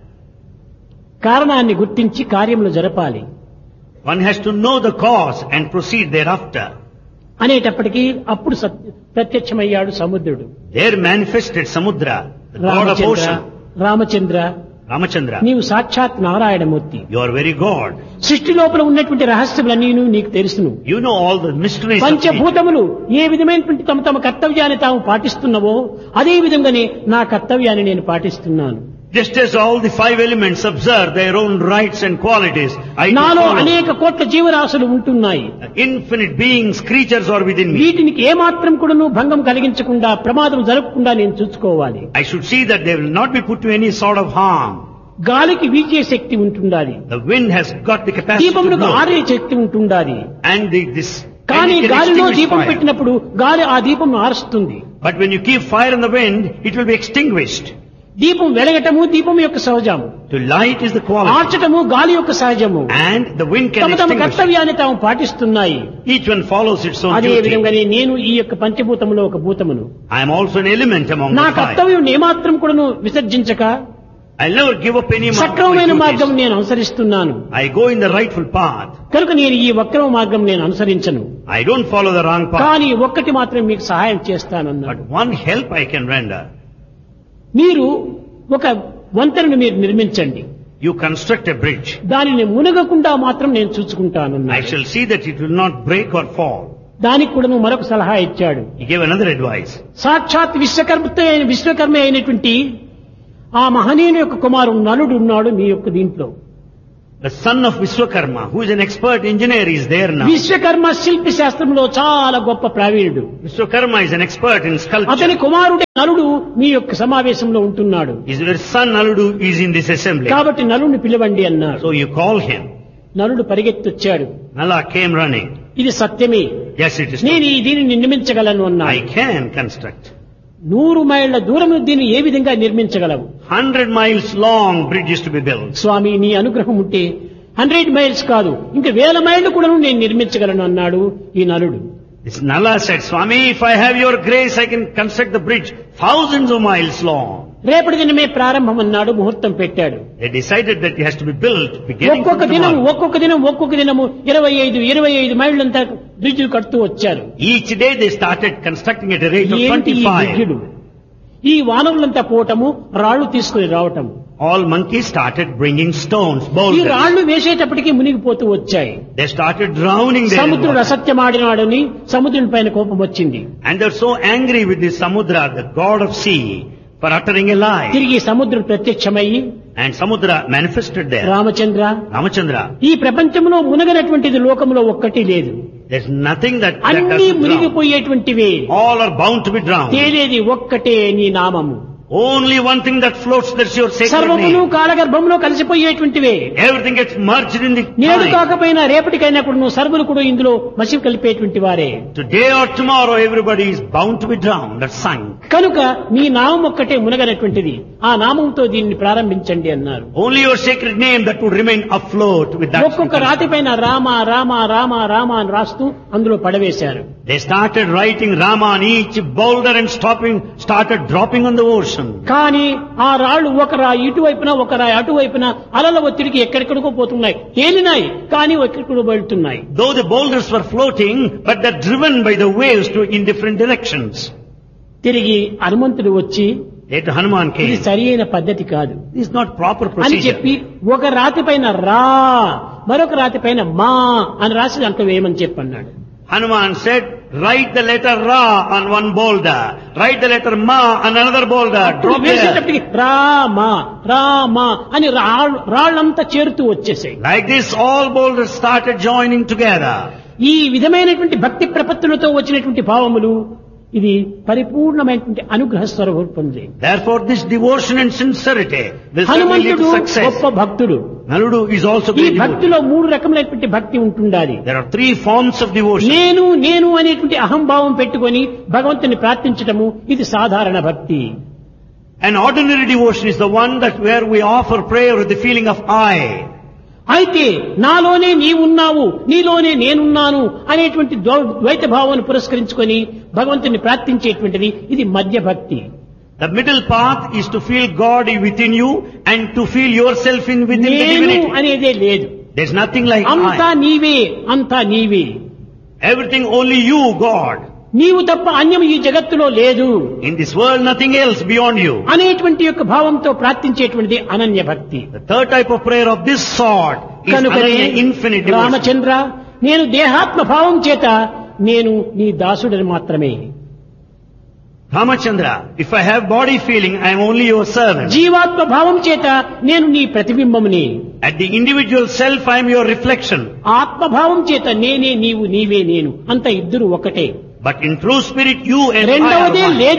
Speaker 2: కారణాన్ని గుర్తించి కార్యములు జరపాలి
Speaker 1: One has to know the cause and proceed thereafter.
Speaker 2: అనేటప్పటికీ అప్పుడు ప్రత్యక్షమయ్యాడు సముద్రుడు.
Speaker 1: There manifested Samudra, the god of ocean.
Speaker 2: Ramachandra,
Speaker 1: Ramachandra,
Speaker 2: నీవు సాక్షాత్ Narayanamurthy.
Speaker 1: you are very God.
Speaker 2: సృష్టి లోపల ఉన్నటువంటి రహస్యములన్నీ నీకు తెలుసును.
Speaker 1: You know all the mysteries of nature.
Speaker 2: పంచభూతములు ఏ విధమైనటువంటి తమ తమ కర్తవ్యాన్ని తాము పాటిస్తున్నవో అదే విధంగానే నా కర్తవ్యాన్ని నేను పాటిస్తున్నాను.
Speaker 1: Just as all the five elements observe their own rights and qualities, I
Speaker 2: నాలో
Speaker 1: follow.
Speaker 2: అనేక కోట్ల జీవరాశులు ఉంటున్నాయి.
Speaker 1: Infinite beings, creatures are within me.
Speaker 2: వీటికి ఏమాత్రం కూడాను భంగం కలిగించకుండా ప్రమాదం జరగకుండా నేను చూసుకోవాలి.
Speaker 1: I should see that they will not be put to any sort of harm.
Speaker 2: గాలికి వీచే శక్తి ఉంటుండాలి,
Speaker 1: The wind has got the capacity to
Speaker 2: దీపమునకు
Speaker 1: blow.
Speaker 2: ఆరే శక్తి ఉంటుండాలి.
Speaker 1: And this
Speaker 2: కానీ
Speaker 1: and it can
Speaker 2: గాలిలో
Speaker 1: extinguish
Speaker 2: దీపం
Speaker 1: fire.
Speaker 2: పెట్టినప్పుడు గాలి ఆ దీపం ఆరుస్తుంది.
Speaker 1: But when you keep fire in the wind, it will be extinguished.
Speaker 2: దీపం వెలగటము దీపం యొక్క సహజము,
Speaker 1: To light is the quality.
Speaker 2: ఆర్చటము గాలి యొక్క సహజము.
Speaker 1: And the wind can
Speaker 2: తమ తమ
Speaker 1: extinguish.
Speaker 2: కర్తవ్యాన్ని తాము పాటిస్తున్నాయి.
Speaker 1: Each one follows its own
Speaker 2: అదే
Speaker 1: duty.
Speaker 2: విధంగానే నేను ఈ యొక్క పంచభూతములో ఒక భూతమును.
Speaker 1: I am also an element among
Speaker 2: నా
Speaker 1: the five.
Speaker 2: కర్తవ్యం ఏమాత్రం కూడాను విసర్జించక
Speaker 1: I'll never give up any of
Speaker 2: సక్రమమైన
Speaker 1: my
Speaker 2: మార్గం
Speaker 1: duties.
Speaker 2: నేను అనుసరిస్తున్నాను.
Speaker 1: I go in the rightful path.
Speaker 2: కనుక నేను ఈ వక్రమ మార్గం నేను అనుసరించను.
Speaker 1: I don't follow the wrong path.
Speaker 2: కానీ ఒక్కటి మాత్రం మీకు సహాయం చేస్తానన్నాడు.
Speaker 1: But one help I can render.
Speaker 2: మీరు ఒక వంతెనను మీరు నిర్మించండి,
Speaker 1: You construct a bridge.
Speaker 2: దానిని మునగకుండా మాత్రం నేను
Speaker 1: I
Speaker 2: చూసుకుంటానన్నాడు.
Speaker 1: shall see that it will not break or fall.
Speaker 2: దానికి కూడా మరొక సలహా ఇచ్చాడు.
Speaker 1: He gave another advice.
Speaker 2: సాక్షాత్ విశ్వకర్మ అయినటువంటి ఆ మహనీయుని యొక్క కుమారుడు నలుడు ఉన్నాడు మీ యొక్క దీంట్లో.
Speaker 1: The son of Vishwakarma, who is an expert engineer, is there now.
Speaker 2: Vishwakarma శిల్పి శాస్త్రంలో చాలా గొప్ప ప్రావీణుడు.
Speaker 1: Vishwakarma is an expert in
Speaker 2: అతని
Speaker 1: sculpture.
Speaker 2: కుమారుడే నలుడు మీ యొక్క సమావేశంలో ఉంటున్నాడు.
Speaker 1: His son Naludu is in this assembly.
Speaker 2: కాబట్టి నలుడిని పిలవండి అన్నాడు.
Speaker 1: So you call him.
Speaker 2: నలుడు పరిగెత్తొచ్చాడు.
Speaker 1: Nala came running.
Speaker 2: ఇది సత్యమే,
Speaker 1: Yes, it is
Speaker 2: నేను
Speaker 1: true.
Speaker 2: ఈ దీనిని నిర్మించగలను
Speaker 1: I
Speaker 2: అన్నాడు.
Speaker 1: can construct.
Speaker 2: 100 మైళ్ళ దూరం దీన్ని ఏ విధంగా నిర్మించగలవు?
Speaker 1: 100 miles long bridge is to be built.
Speaker 2: స్వామి నీ అనుగ్రహం ఉంటే 100 మైల్స్ కాదు ఇంకా 1000 మైళ్ళు కూడా నేను నిర్మించగలను అన్నాడు ఈ నలుడు.
Speaker 1: This Nala said, Swami, if I have your grace, I can construct the bridge thousands of miles long.
Speaker 2: రేపటి దినమే ప్రారంభం అన్నాడు, ముహూర్తం పెట్టాడు.
Speaker 1: They decided that it has to be built beginning
Speaker 2: ఒక్కొక్క
Speaker 1: from
Speaker 2: దినం
Speaker 1: tomorrow.
Speaker 2: ఒక్కొక్క దినము 25 మైళ్ళంతా బ్రిడ్జిలు కడుతూ వచ్చారు.
Speaker 1: Each day they started constructing at a rate of
Speaker 2: ఏంటి ఈ
Speaker 1: 25.
Speaker 2: బ్రిడ్జిలు? ఈ వానరులంతా పోవటము, రాళ్లు తీసుకుని రావటము.
Speaker 1: All monkeys started bringing stones,
Speaker 2: ఈ
Speaker 1: boulders.
Speaker 2: రాళ్లు వేసేటప్పటికి మునిగిపోతూ వచ్చాయి.
Speaker 1: They started drowning there. in
Speaker 2: సముద్రుడు
Speaker 1: water.
Speaker 2: అసత్యమాడినాడని సముద్రుని పైన కోపం వచ్చింది.
Speaker 1: And they're so angry with the Samudra, the god of sea, for uttering a lie.
Speaker 2: తిరిగి సముద్రుడు ప్రత్యక్షమయ్యి,
Speaker 1: And Samudra manifested there.
Speaker 2: Ramachandra,
Speaker 1: Ramachandra,
Speaker 2: ఈ ప్రపంచంలో మునగనటువంటిది లోకంలో ఒక్కటి లేదు.
Speaker 1: there's nothing that
Speaker 2: అన్ని
Speaker 1: doesn't drown.
Speaker 2: మునిగిపోయేటువంటివే.
Speaker 1: All are bound to be drowned.
Speaker 2: తేలేది ఒక్కటే నీ నామము.
Speaker 1: Only one thing that floats, that's your sacred
Speaker 2: సర్వమును
Speaker 1: name.
Speaker 2: కాలగర్భంలో కలిసిపోయేటువంటివే.
Speaker 1: Everything gets merged in the
Speaker 2: నేడు
Speaker 1: time.
Speaker 2: కాకపోయినా రేపటికైనా కూడా నువ్వు సర్వులు కూడా ఇందులో మసి కలిపేటువంటి వారే.
Speaker 1: Today or tomorrow, everybody is bound to be drowned, that's sunk.
Speaker 2: కనుక నీ నామం ఒక్కటే మునగనటువంటిది, ఆ నామంతో దీన్ని ప్రారంభించండి అన్నారు.
Speaker 1: Only your sacred name that would remain afloat with that.
Speaker 2: ఒక్కొక్క రాతి పైన రామ రామ రామ రామ అని రాస్తూ అందులో పడవేశారు.
Speaker 1: They started writing Rama on each boulder and started dropping on the ocean.
Speaker 2: కానీ ఆ రాళ్లు ఒక రాయి ఇటువైపున ఒక రాయి అటువైపున అలల ఒత్తిడికి ఎక్కడెక్కడికో పోతున్నాయి, తేలినాయి కానీ ఎక్కడికో వెళ్తున్నాయి.
Speaker 1: Though the boulders were floating, but they're driven by the waves in different directions.
Speaker 2: తిరిగి హనుమంతుడు వచ్చి
Speaker 1: Later Hanuman
Speaker 2: ఇది
Speaker 1: came.
Speaker 2: సరి అయిన పద్ధతి కాదు
Speaker 1: This is not proper
Speaker 2: అని
Speaker 1: procedure.
Speaker 2: చెప్పి ఒక రాతి పైన రా మరొక రాతి పైన మా అని రాసి దాంట్లో వేయమని చెప్పన్నాడు.
Speaker 1: Hanuman said, write the letter Ra on one boulder, write the letter Ma on another boulder, drop there.
Speaker 2: వేసేటప్పటికి Rama Rama అని రాళ్ళంతా చేరుతూ వచ్చేసాయి.
Speaker 1: Like this, all boulders started joining together.
Speaker 2: ఈ విధమైనటువంటి భక్తి ప్రపత్తులతో వచ్చినటువంటి భావములు ఇది పరిపూర్ణమైనటువంటి అనుగ్రహ స్వరూపం.
Speaker 1: Therefore, this devotion and sincerity will certainly lead
Speaker 2: హనుమంతుడు
Speaker 1: to success.
Speaker 2: గొప్ప భక్తుడు.
Speaker 1: Naludu is also
Speaker 2: ఈ
Speaker 1: great devotee.
Speaker 2: భక్తిలో 3 రకములైనటువంటి భక్తి ఉంటుండాలి.
Speaker 1: There are 3 forms of devotion.
Speaker 2: నేను అనేటువంటి అహంభావం పెట్టుకొని భగవంతుని ప్రార్థించటము ఇది సాధారణ భక్తి.
Speaker 1: An ordinary devotion is the one that where we offer prayer with the feeling of I.
Speaker 2: అయితే నాలోనే నీవున్నావు నీలోనే నేనున్నాను అనేటువంటి ద్వైత భావాన్ని పురస్కరించుకొని భగవంతుని ప్రార్థించేటువంటిది ఇది మధ్య భక్తి.
Speaker 1: The middle path is to feel God within you and to feel yourself within the
Speaker 2: నేను
Speaker 1: divinity.
Speaker 2: అనేదే లేదు.
Speaker 1: There's nothing like
Speaker 2: అంతా
Speaker 1: I.
Speaker 2: నీవే అంతా నీవే.
Speaker 1: Everything only you, God.
Speaker 2: నీవు తప్ప అన్యం ఈ జగత్తులో లేదు
Speaker 1: In this world, nothing else beyond you.
Speaker 2: అనేటువంటి యొక్క భావంతో ప్రార్థించేటువంటిది అనన్య భక్తి.
Speaker 1: The third type of prayer of this sort is
Speaker 2: కనుకనే
Speaker 1: Ananya, infinite devotion.
Speaker 2: రామచంద్ర నేను దేహాత్మ భావం చేత నేను నీ దాసుడని మాత్రమే.
Speaker 1: Ramachandra, if I have body feeling, I am only your servant.
Speaker 2: జీవాత్మ భావం చేత నేను నీ ప్రతిబింబముని.
Speaker 1: At the individual self, I am your reflection.
Speaker 2: ఆత్మభావం చేత నేనే నీవు నీవే నేను అంత ఇద్దరు ఒకటే.
Speaker 1: But in true spirit, you and I are
Speaker 2: రెండవదే
Speaker 1: one.
Speaker 2: లేదు.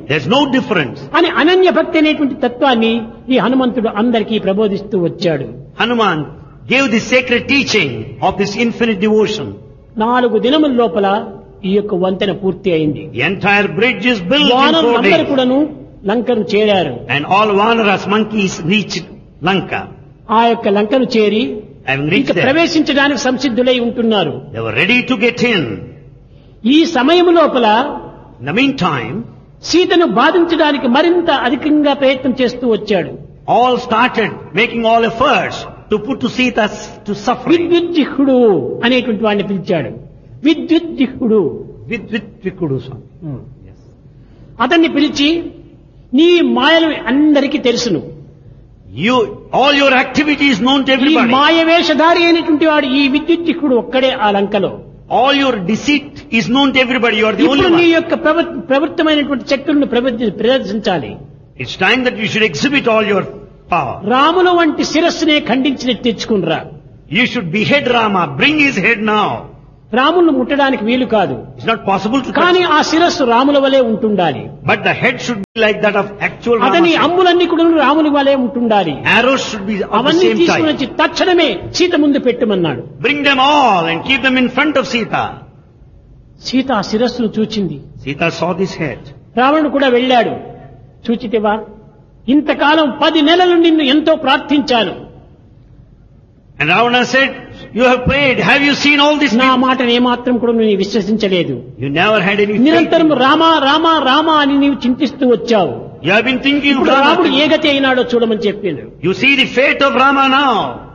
Speaker 1: There's no difference.
Speaker 2: అని అనన్య భక్తి అనేటువంటి తత్వాన్ని ఈ హనుమంతుడు అందరికీ ప్రబోధిస్తూ వచ్చాడు.
Speaker 1: Hanuman gave the sacred teaching of this infinite devotion.
Speaker 2: 4 దినముల లోపల ఈ యొక్క వంతెన పూర్తి అయింది.
Speaker 1: The entire bridge is built in 4
Speaker 2: వానరులందరూ
Speaker 1: days.
Speaker 2: కూడాను లంకను చేరారు.
Speaker 1: And all Vanaras monkeys reached Lanka.
Speaker 2: ఆ యొక్క లంకను చేరి
Speaker 1: Having
Speaker 2: ఇక
Speaker 1: reached there,
Speaker 2: ప్రవేశించడానికి సంసిద్ధులై ఉంటున్నారు.
Speaker 1: they were ready to get in.
Speaker 2: ఈ సమయం లోపల
Speaker 1: In the meantime,
Speaker 2: సీతను బాధించడానికి మరింత అధికంగా ప్రయత్నం చేస్తూ వచ్చాడు.
Speaker 1: all started making all efforts to put to Sita to suffering.
Speaker 2: విద్యుజ్జిహ్వుడు అనేటువంటి వాడిని పిలిచాడు. విద్యుజ్జిహ్వుడు
Speaker 1: Vikudu Swami. Yes.
Speaker 2: అతన్ని పిలిచి నీ మాయలు అందరికీ తెలుసును.
Speaker 1: All your activity is known to
Speaker 2: ఈ
Speaker 1: everybody.
Speaker 2: మాయ వేషధారి అయినటువంటి వాడు ఈ విద్యుజ్జిహ్వుడు ఒక్కడే ఆ లంకలో.
Speaker 1: All your deceit is known to everybody. You are the
Speaker 2: ఇప్పుడు
Speaker 1: only
Speaker 2: నీ
Speaker 1: one.
Speaker 2: యొక్క ప్రవృత్తమైనటువంటి శక్తులను ప్రదర్శించాలి.
Speaker 1: It's time that you should exhibit all your power.
Speaker 2: రాముల వంటి శిరస్సునే ఖండించి తెచ్చుకునిరా.
Speaker 1: You should behead Rama. Bring his head now.
Speaker 2: రాములను ముట్టడానికి వీలు కాదు.
Speaker 1: It's not possible to
Speaker 2: కానీ
Speaker 1: touch.
Speaker 2: ఆ శిరస్సు రాముల వలె ఉంటుండాలి.
Speaker 1: But the head should be like that of actual
Speaker 2: అతని
Speaker 1: Rama.
Speaker 2: అమ్ములన్నీ కూడా రాముని వలె ఉంటుండాలి.
Speaker 1: Arrows should be of the
Speaker 2: అవన్నీ
Speaker 1: same
Speaker 2: తీసుకుని
Speaker 1: type.
Speaker 2: వచ్చి తక్షణమే సీత ముందు పెట్టమన్నాడు.
Speaker 1: Bring them all and keep them in front of Sita.
Speaker 2: Sita ఆ శిరస్సును చూచింది.
Speaker 1: Sita saw this head.
Speaker 2: రావణుడు కూడా వెళ్ళాడు. చూచితివా, ఇంతకాలం 10 నెలలు నిన్ను ఎంతో ప్రార్థించాను.
Speaker 1: And Ravana said, you have prayed. Have you seen all this?
Speaker 2: నా మాటను ఏమాత్రం కూడా నువ్వు విశ్వసించలేదు.
Speaker 1: You never had any faith.
Speaker 2: నిరంతరం రామా రామా రామా అని నీవు చింతిస్తూ వచ్చావు.
Speaker 1: You have been thinking of
Speaker 2: ఇప్పుడు రాముడు ఏ
Speaker 1: Rama.
Speaker 2: గతి అయినాడో చూడమని చెప్పిండు.
Speaker 1: You see the fate of Rama now.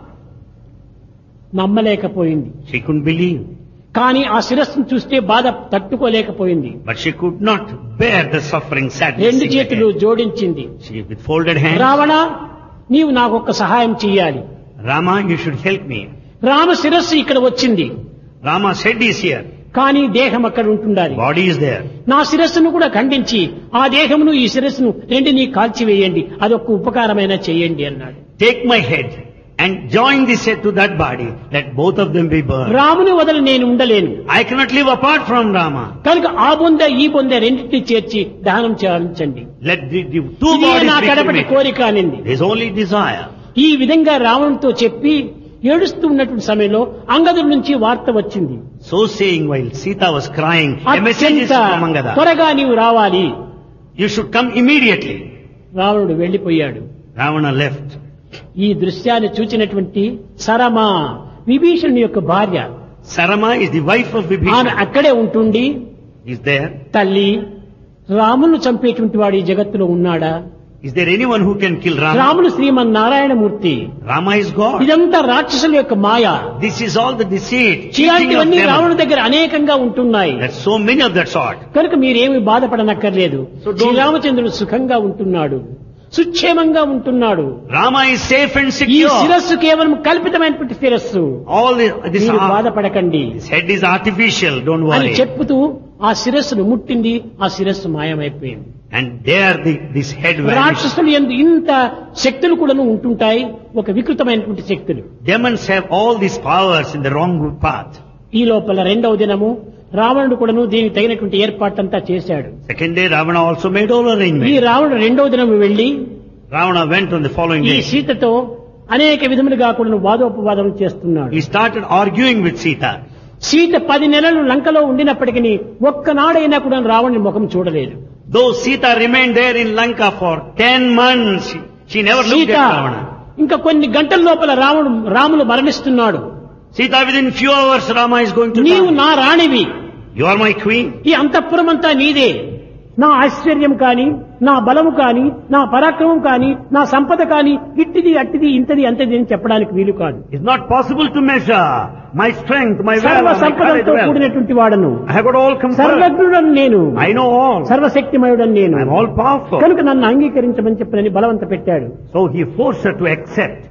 Speaker 2: నమ్మలేకపోయింది.
Speaker 1: She couldn't believe.
Speaker 2: కానీ ఆ శిరస్సును చూస్తే బాధ తట్టుకోలేకపోయింది.
Speaker 1: But she could not bear the suffering, sadness.
Speaker 2: 2
Speaker 1: in her
Speaker 2: చేతులు
Speaker 1: head.
Speaker 2: జోడించింది.
Speaker 1: She with folded hands.
Speaker 2: Ravana, నీవు నాకు ఒక్క సహాయం చెయ్యాలి.
Speaker 1: Rama, you should help me.
Speaker 2: Rama శిరస్సు ఇక్కడ వచ్చింది.
Speaker 1: Rama's head is here.
Speaker 2: కానీ దేహం అక్కడ ఉంటుండాలి.
Speaker 1: Body is there.
Speaker 2: నా శిరస్సును కూడా ఖండించి ఆ దేహమును ఈ శిరస్సును రెండిని కాల్చివేయండి, అదొక ఉపకారమైన చేయండి అన్నాడు.
Speaker 1: Take my head and join this head to that body. Let both of them be burned.
Speaker 2: రాముని వదలి నేను ఉండలేను.
Speaker 1: I cannot live apart from Rama.
Speaker 2: కనుక ఆ బొంద ఈ బొంద రెండింటిని చేర్చి దహనం చేయించండి.
Speaker 1: Let the two
Speaker 2: ఇదే
Speaker 1: bodies
Speaker 2: నా
Speaker 1: be
Speaker 2: కడపటి
Speaker 1: cremated.
Speaker 2: కోరిక అనింది.
Speaker 1: There is only desire.
Speaker 2: ఈ విధంగా రావణుతో చెప్పి ఏడుస్తూ ఉన్నటువంటి సమయంలో అంగదుడి నుంచి వార్త వచ్చింది.
Speaker 1: So saying, while Sita was crying, a message is
Speaker 2: అత్యంత
Speaker 1: from Angada.
Speaker 2: త్వరగా నీవు రావాలి.
Speaker 1: You should come immediately.
Speaker 2: రావణుడు వెళ్లిపోయాడు.
Speaker 1: Ravana left.
Speaker 2: ఈ దృశ్యాన్ని చూచినటువంటి సరమా, విభీషణుని యొక్క భార్య,
Speaker 1: Sarama is the wife of
Speaker 2: ఆమె
Speaker 1: Vibhishana.
Speaker 2: అక్కడే ఉంటుండి,
Speaker 1: Is there?
Speaker 2: తల్లి, రామును చంపేటువంటి వాడు ఈ జగత్తులో ఉన్నాడా?
Speaker 1: Is there anyone who can kill Rama?
Speaker 2: రాముడు శ్రీమన్నారాయణమూర్తి.
Speaker 1: Rama is God.
Speaker 2: ఇదంతా రాక్షసుల యొక్క మాయ.
Speaker 1: This is all the deceit, cheating of
Speaker 2: ఇలాంటివన్నీ రావణుడి
Speaker 1: them.
Speaker 2: దగ్గర అనేకంగా ఉంటున్నాయి.
Speaker 1: There's so many of that sort.
Speaker 2: కనుక మీరేమి బాధపడనక్కర్లేదు.
Speaker 1: So don't-
Speaker 2: శ్రీరామచంద్రుడు సుఖంగా ఉంటున్నాడు, సుక్షేమంగా ఉంటున్నాడు.
Speaker 1: Rama is safe and
Speaker 2: ఈ
Speaker 1: secure.
Speaker 2: శిరస్సు కేవలం కల్పితమైనటువంటి శిరస్సు,
Speaker 1: All this
Speaker 2: మీరు బాధపడకండి
Speaker 1: head is artificial. Don't
Speaker 2: అని
Speaker 1: worry.
Speaker 2: చెప్పుతూ ఆ శిరస్సును ముట్టింది. ఆ శిరస్సు మాయమైపోయింది.
Speaker 1: And there this head vanished.
Speaker 2: రాక్షసులు ఎందు ఇంత శక్తులు కూడా ఉంటుంటాయి, ఒక వికృతమైనటువంటి శక్తులు.
Speaker 1: Demons have all these powers in the wrong path.
Speaker 2: ఈ లోపల 2వ దినము రావణుడు కూడాను దీనికి తగినటువంటి ఏర్పాటంతా చేశాడు.
Speaker 1: Second day, Ravana also made all
Speaker 2: ఈ
Speaker 1: arrangements.
Speaker 2: రావణుడు 2వ దినము వెళ్లి
Speaker 1: Ravana went on the following
Speaker 2: ఈ
Speaker 1: day.
Speaker 2: సీతతో అనేక విధములుగా కూడా వాదోపవాదం చేస్తున్నాడు.
Speaker 1: He started arguing with Sita.
Speaker 2: Sita 10 నెలలు లంకలో ఉండినప్పటికీ ఒక్కనాడైనా కూడా రావణుని ముఖం చూడలేదు.
Speaker 1: Though Sita remained there in Lanka for 10 months, she never looked
Speaker 2: Sita
Speaker 1: at Ravana.
Speaker 2: ఇంకా కొన్ని గంటల లోపల Ramulu మరణిస్తున్నాడు.
Speaker 1: Sita, within few hours, Rama is going to
Speaker 2: నీవు
Speaker 1: die.
Speaker 2: నా రాణివి,
Speaker 1: You are my queen.
Speaker 2: ఈ అంతఃపురం అంతా నీదే. నా ఐశ్వర్యం కాని, నా బలము కాని, నా పరాక్రమం కాని, నా సంపద కాని, ఇట్టిది అట్టిది ఇంతది అంతది అని చెప్పడానికి వీలు కాదు.
Speaker 1: It's not possible to measure my strength, my
Speaker 2: సర్వ
Speaker 1: wealth, my
Speaker 2: సంపదలతో
Speaker 1: courage.
Speaker 2: కూడినటువంటి వాడను,
Speaker 1: I have got all comfort.
Speaker 2: సర్వజ్ఞుడను నేను,
Speaker 1: I know all.
Speaker 2: సర్వశక్తిమయుడను నేను,
Speaker 1: I'm all powerful.
Speaker 2: కనుక నన్ను అంగీకరించమని చెప్పని బలవంత పెట్టాడు.
Speaker 1: So he forced her to accept.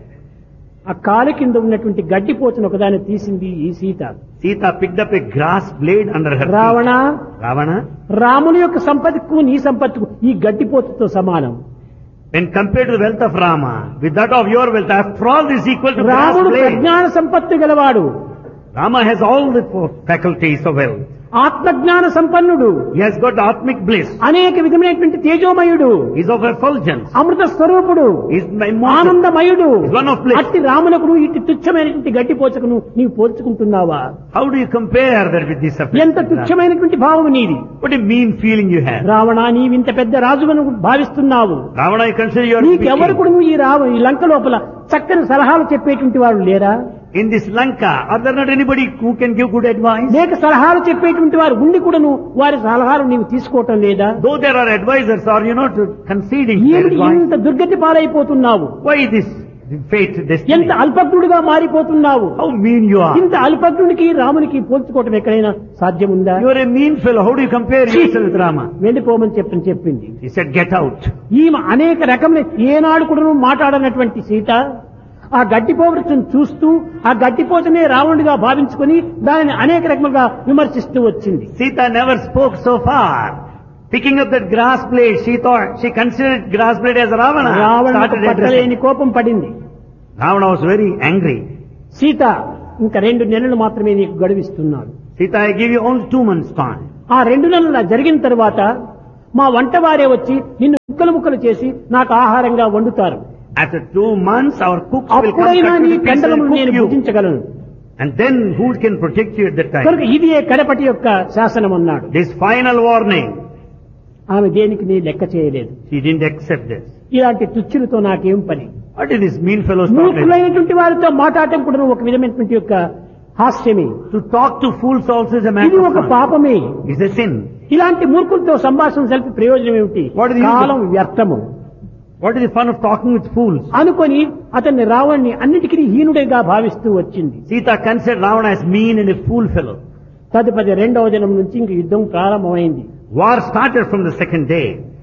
Speaker 2: ఆ కాలు కింద ఉన్నటువంటి గడ్డిపోతును ఒకదాన్ని తీసింది ఈ Sita.
Speaker 1: Sita picked up a grass blade under her
Speaker 2: Ravana,
Speaker 1: feet. Ravana,
Speaker 2: రాముని యొక్క సంపత్తికు నీ సంపత్తికు ఈ గడ్డిపోతుతో సమానం.
Speaker 1: when compared to the wealth of Rama, with that of your wealth, after all, this is equal to grass
Speaker 2: రాముడు
Speaker 1: blade.
Speaker 2: ప్రజ్ఞాన సంపత్తి గలవాడు.
Speaker 1: Rama has all the four faculties of wealth.
Speaker 2: ఆత్మజ్ఞాన సంపన్నుడు,
Speaker 1: He has got Atmic bliss.
Speaker 2: అనేక విధమైనటువంటి తేజోమయుడు,
Speaker 1: He is of effulgence.
Speaker 2: అమృత స్వరూపుడు,
Speaker 1: He is immortal.
Speaker 2: ఆనందమయుడు.
Speaker 1: He is one of bliss.
Speaker 2: అట్టి రామునకును ఇట్టి తుచ్చమైనటువంటి గడ్డిపోచకును నీవు పోల్చుకుంటున్నావా?
Speaker 1: How do you compare that with this
Speaker 2: ఎంత
Speaker 1: affliction?
Speaker 2: తుచ్చమైనటువంటి భావం నీది.
Speaker 1: What a mean feeling you have.
Speaker 2: Ravana, నీవింత పెద్ద రాజువను భావిస్తున్నావు.
Speaker 1: Ravana, I consider you are
Speaker 2: Neekevvaru
Speaker 1: speaking.
Speaker 2: కూడా ఈ లంక లోపల చక్కని సలహాలు చెప్పేటువంటి వారు లేరా?
Speaker 1: In this Lanka, are there not anybody who can give good advice?
Speaker 2: లేక సలహాలు చెప్పేటువంటి వారు ఉండి కూడాను వారి సలహాలు నీవు తీసుకోవటం లేదా?
Speaker 1: Though there are advisors, are you not conceding their
Speaker 2: ఏమిటి
Speaker 1: advice?
Speaker 2: ఇంత దుర్గతి పాలైపోతున్నావు?
Speaker 1: Why this fate,
Speaker 2: ఎంత
Speaker 1: destiny?
Speaker 2: అల్పజ్ఞుడిగా మారిపోతున్నావు?
Speaker 1: How mean you are.
Speaker 2: ఇంత అల్పజ్ఞుడికి రామునికి పోల్చుకోవటం ఎక్కడైనా సాధ్యముందా?
Speaker 1: You are a mean fellow. How do you compare yourself with Rama?
Speaker 2: వెళ్ళిపోమని చెప్పింది.
Speaker 1: He said, get out.
Speaker 2: ఈమె అనేక రకమైన ఏనాడు కూడా మాట్లాడనటువంటి సీత ఆ గడ్డిపోవచ్చును చూస్తూ ఆ గడ్డిపోతనే రావణుడిగా భావించుకొని దానిని అనేక రకములుగా విమర్శిస్తూ వచ్చింది.
Speaker 1: Sita never spoke so far. Picking up that grass blade, she considered grass blade as Ravana.
Speaker 2: రావణుడికి
Speaker 1: Started
Speaker 2: పట్టలేని
Speaker 1: addressing.
Speaker 2: కోపం పడింది.
Speaker 1: Ravana was very angry.
Speaker 2: Sita, ఇంకా 2 నెలలు మాత్రమే నీకు గడువిస్తున్నాడు.
Speaker 1: Sita, I give you only 2 months time.
Speaker 2: ఆ 2 నెలల జరిగిన తర్వాత మా వంటవారే వచ్చి నిన్ను ముక్కలు చేసి నాకు ఆహారంగా వండుతారు.
Speaker 1: After 2 months, our cooks will come
Speaker 2: అప్పుడైనా
Speaker 1: cut
Speaker 2: నీ
Speaker 1: to the pieces
Speaker 2: పెండలము
Speaker 1: and
Speaker 2: నేను
Speaker 1: cook you.
Speaker 2: భుజించగలను.
Speaker 1: And then who can protect you at that
Speaker 2: కనుక
Speaker 1: time?
Speaker 2: ఇది కడపటి యొక్క శాసనం అన్నాడు.
Speaker 1: This final warning,
Speaker 2: ఆమె దేనికి నీ లెక్క చేయలేదు.
Speaker 1: she didn't accept this.
Speaker 2: ఇలాంటి తుచ్చులతో నాకేం పని?
Speaker 1: What is this mean fellows talk like?
Speaker 2: మూర్ఖులైనటువంటి వారితో మాట్లాడటం కూడా ఒక విధమైనటువంటి యొక్క హాస్యమే.
Speaker 1: To talk to fools also is a
Speaker 2: ఇది
Speaker 1: matter
Speaker 2: ఒక
Speaker 1: of fun.
Speaker 2: పాపమే.
Speaker 1: It's a sin.
Speaker 2: ఇలాంటి మూర్ఖులతో సంభాషణ జరిపి ప్రయోజనం ఏమిటి?
Speaker 1: What is the use of-
Speaker 2: కాలం వ్యర్థము
Speaker 1: What is the fun of talking with fools?
Speaker 2: అనుకొని అతన్ని రావణ్ణి అన్నిటికీ హీనుడిగా భావిస్తూ వచ్చింది.
Speaker 1: Sita considered Ravana as mean and a fool fellow.
Speaker 2: తదుపరి 2వ దినం నుంచి ఇంక యుద్ధం ప్రారంభమైంది.
Speaker 1: War started from the second day.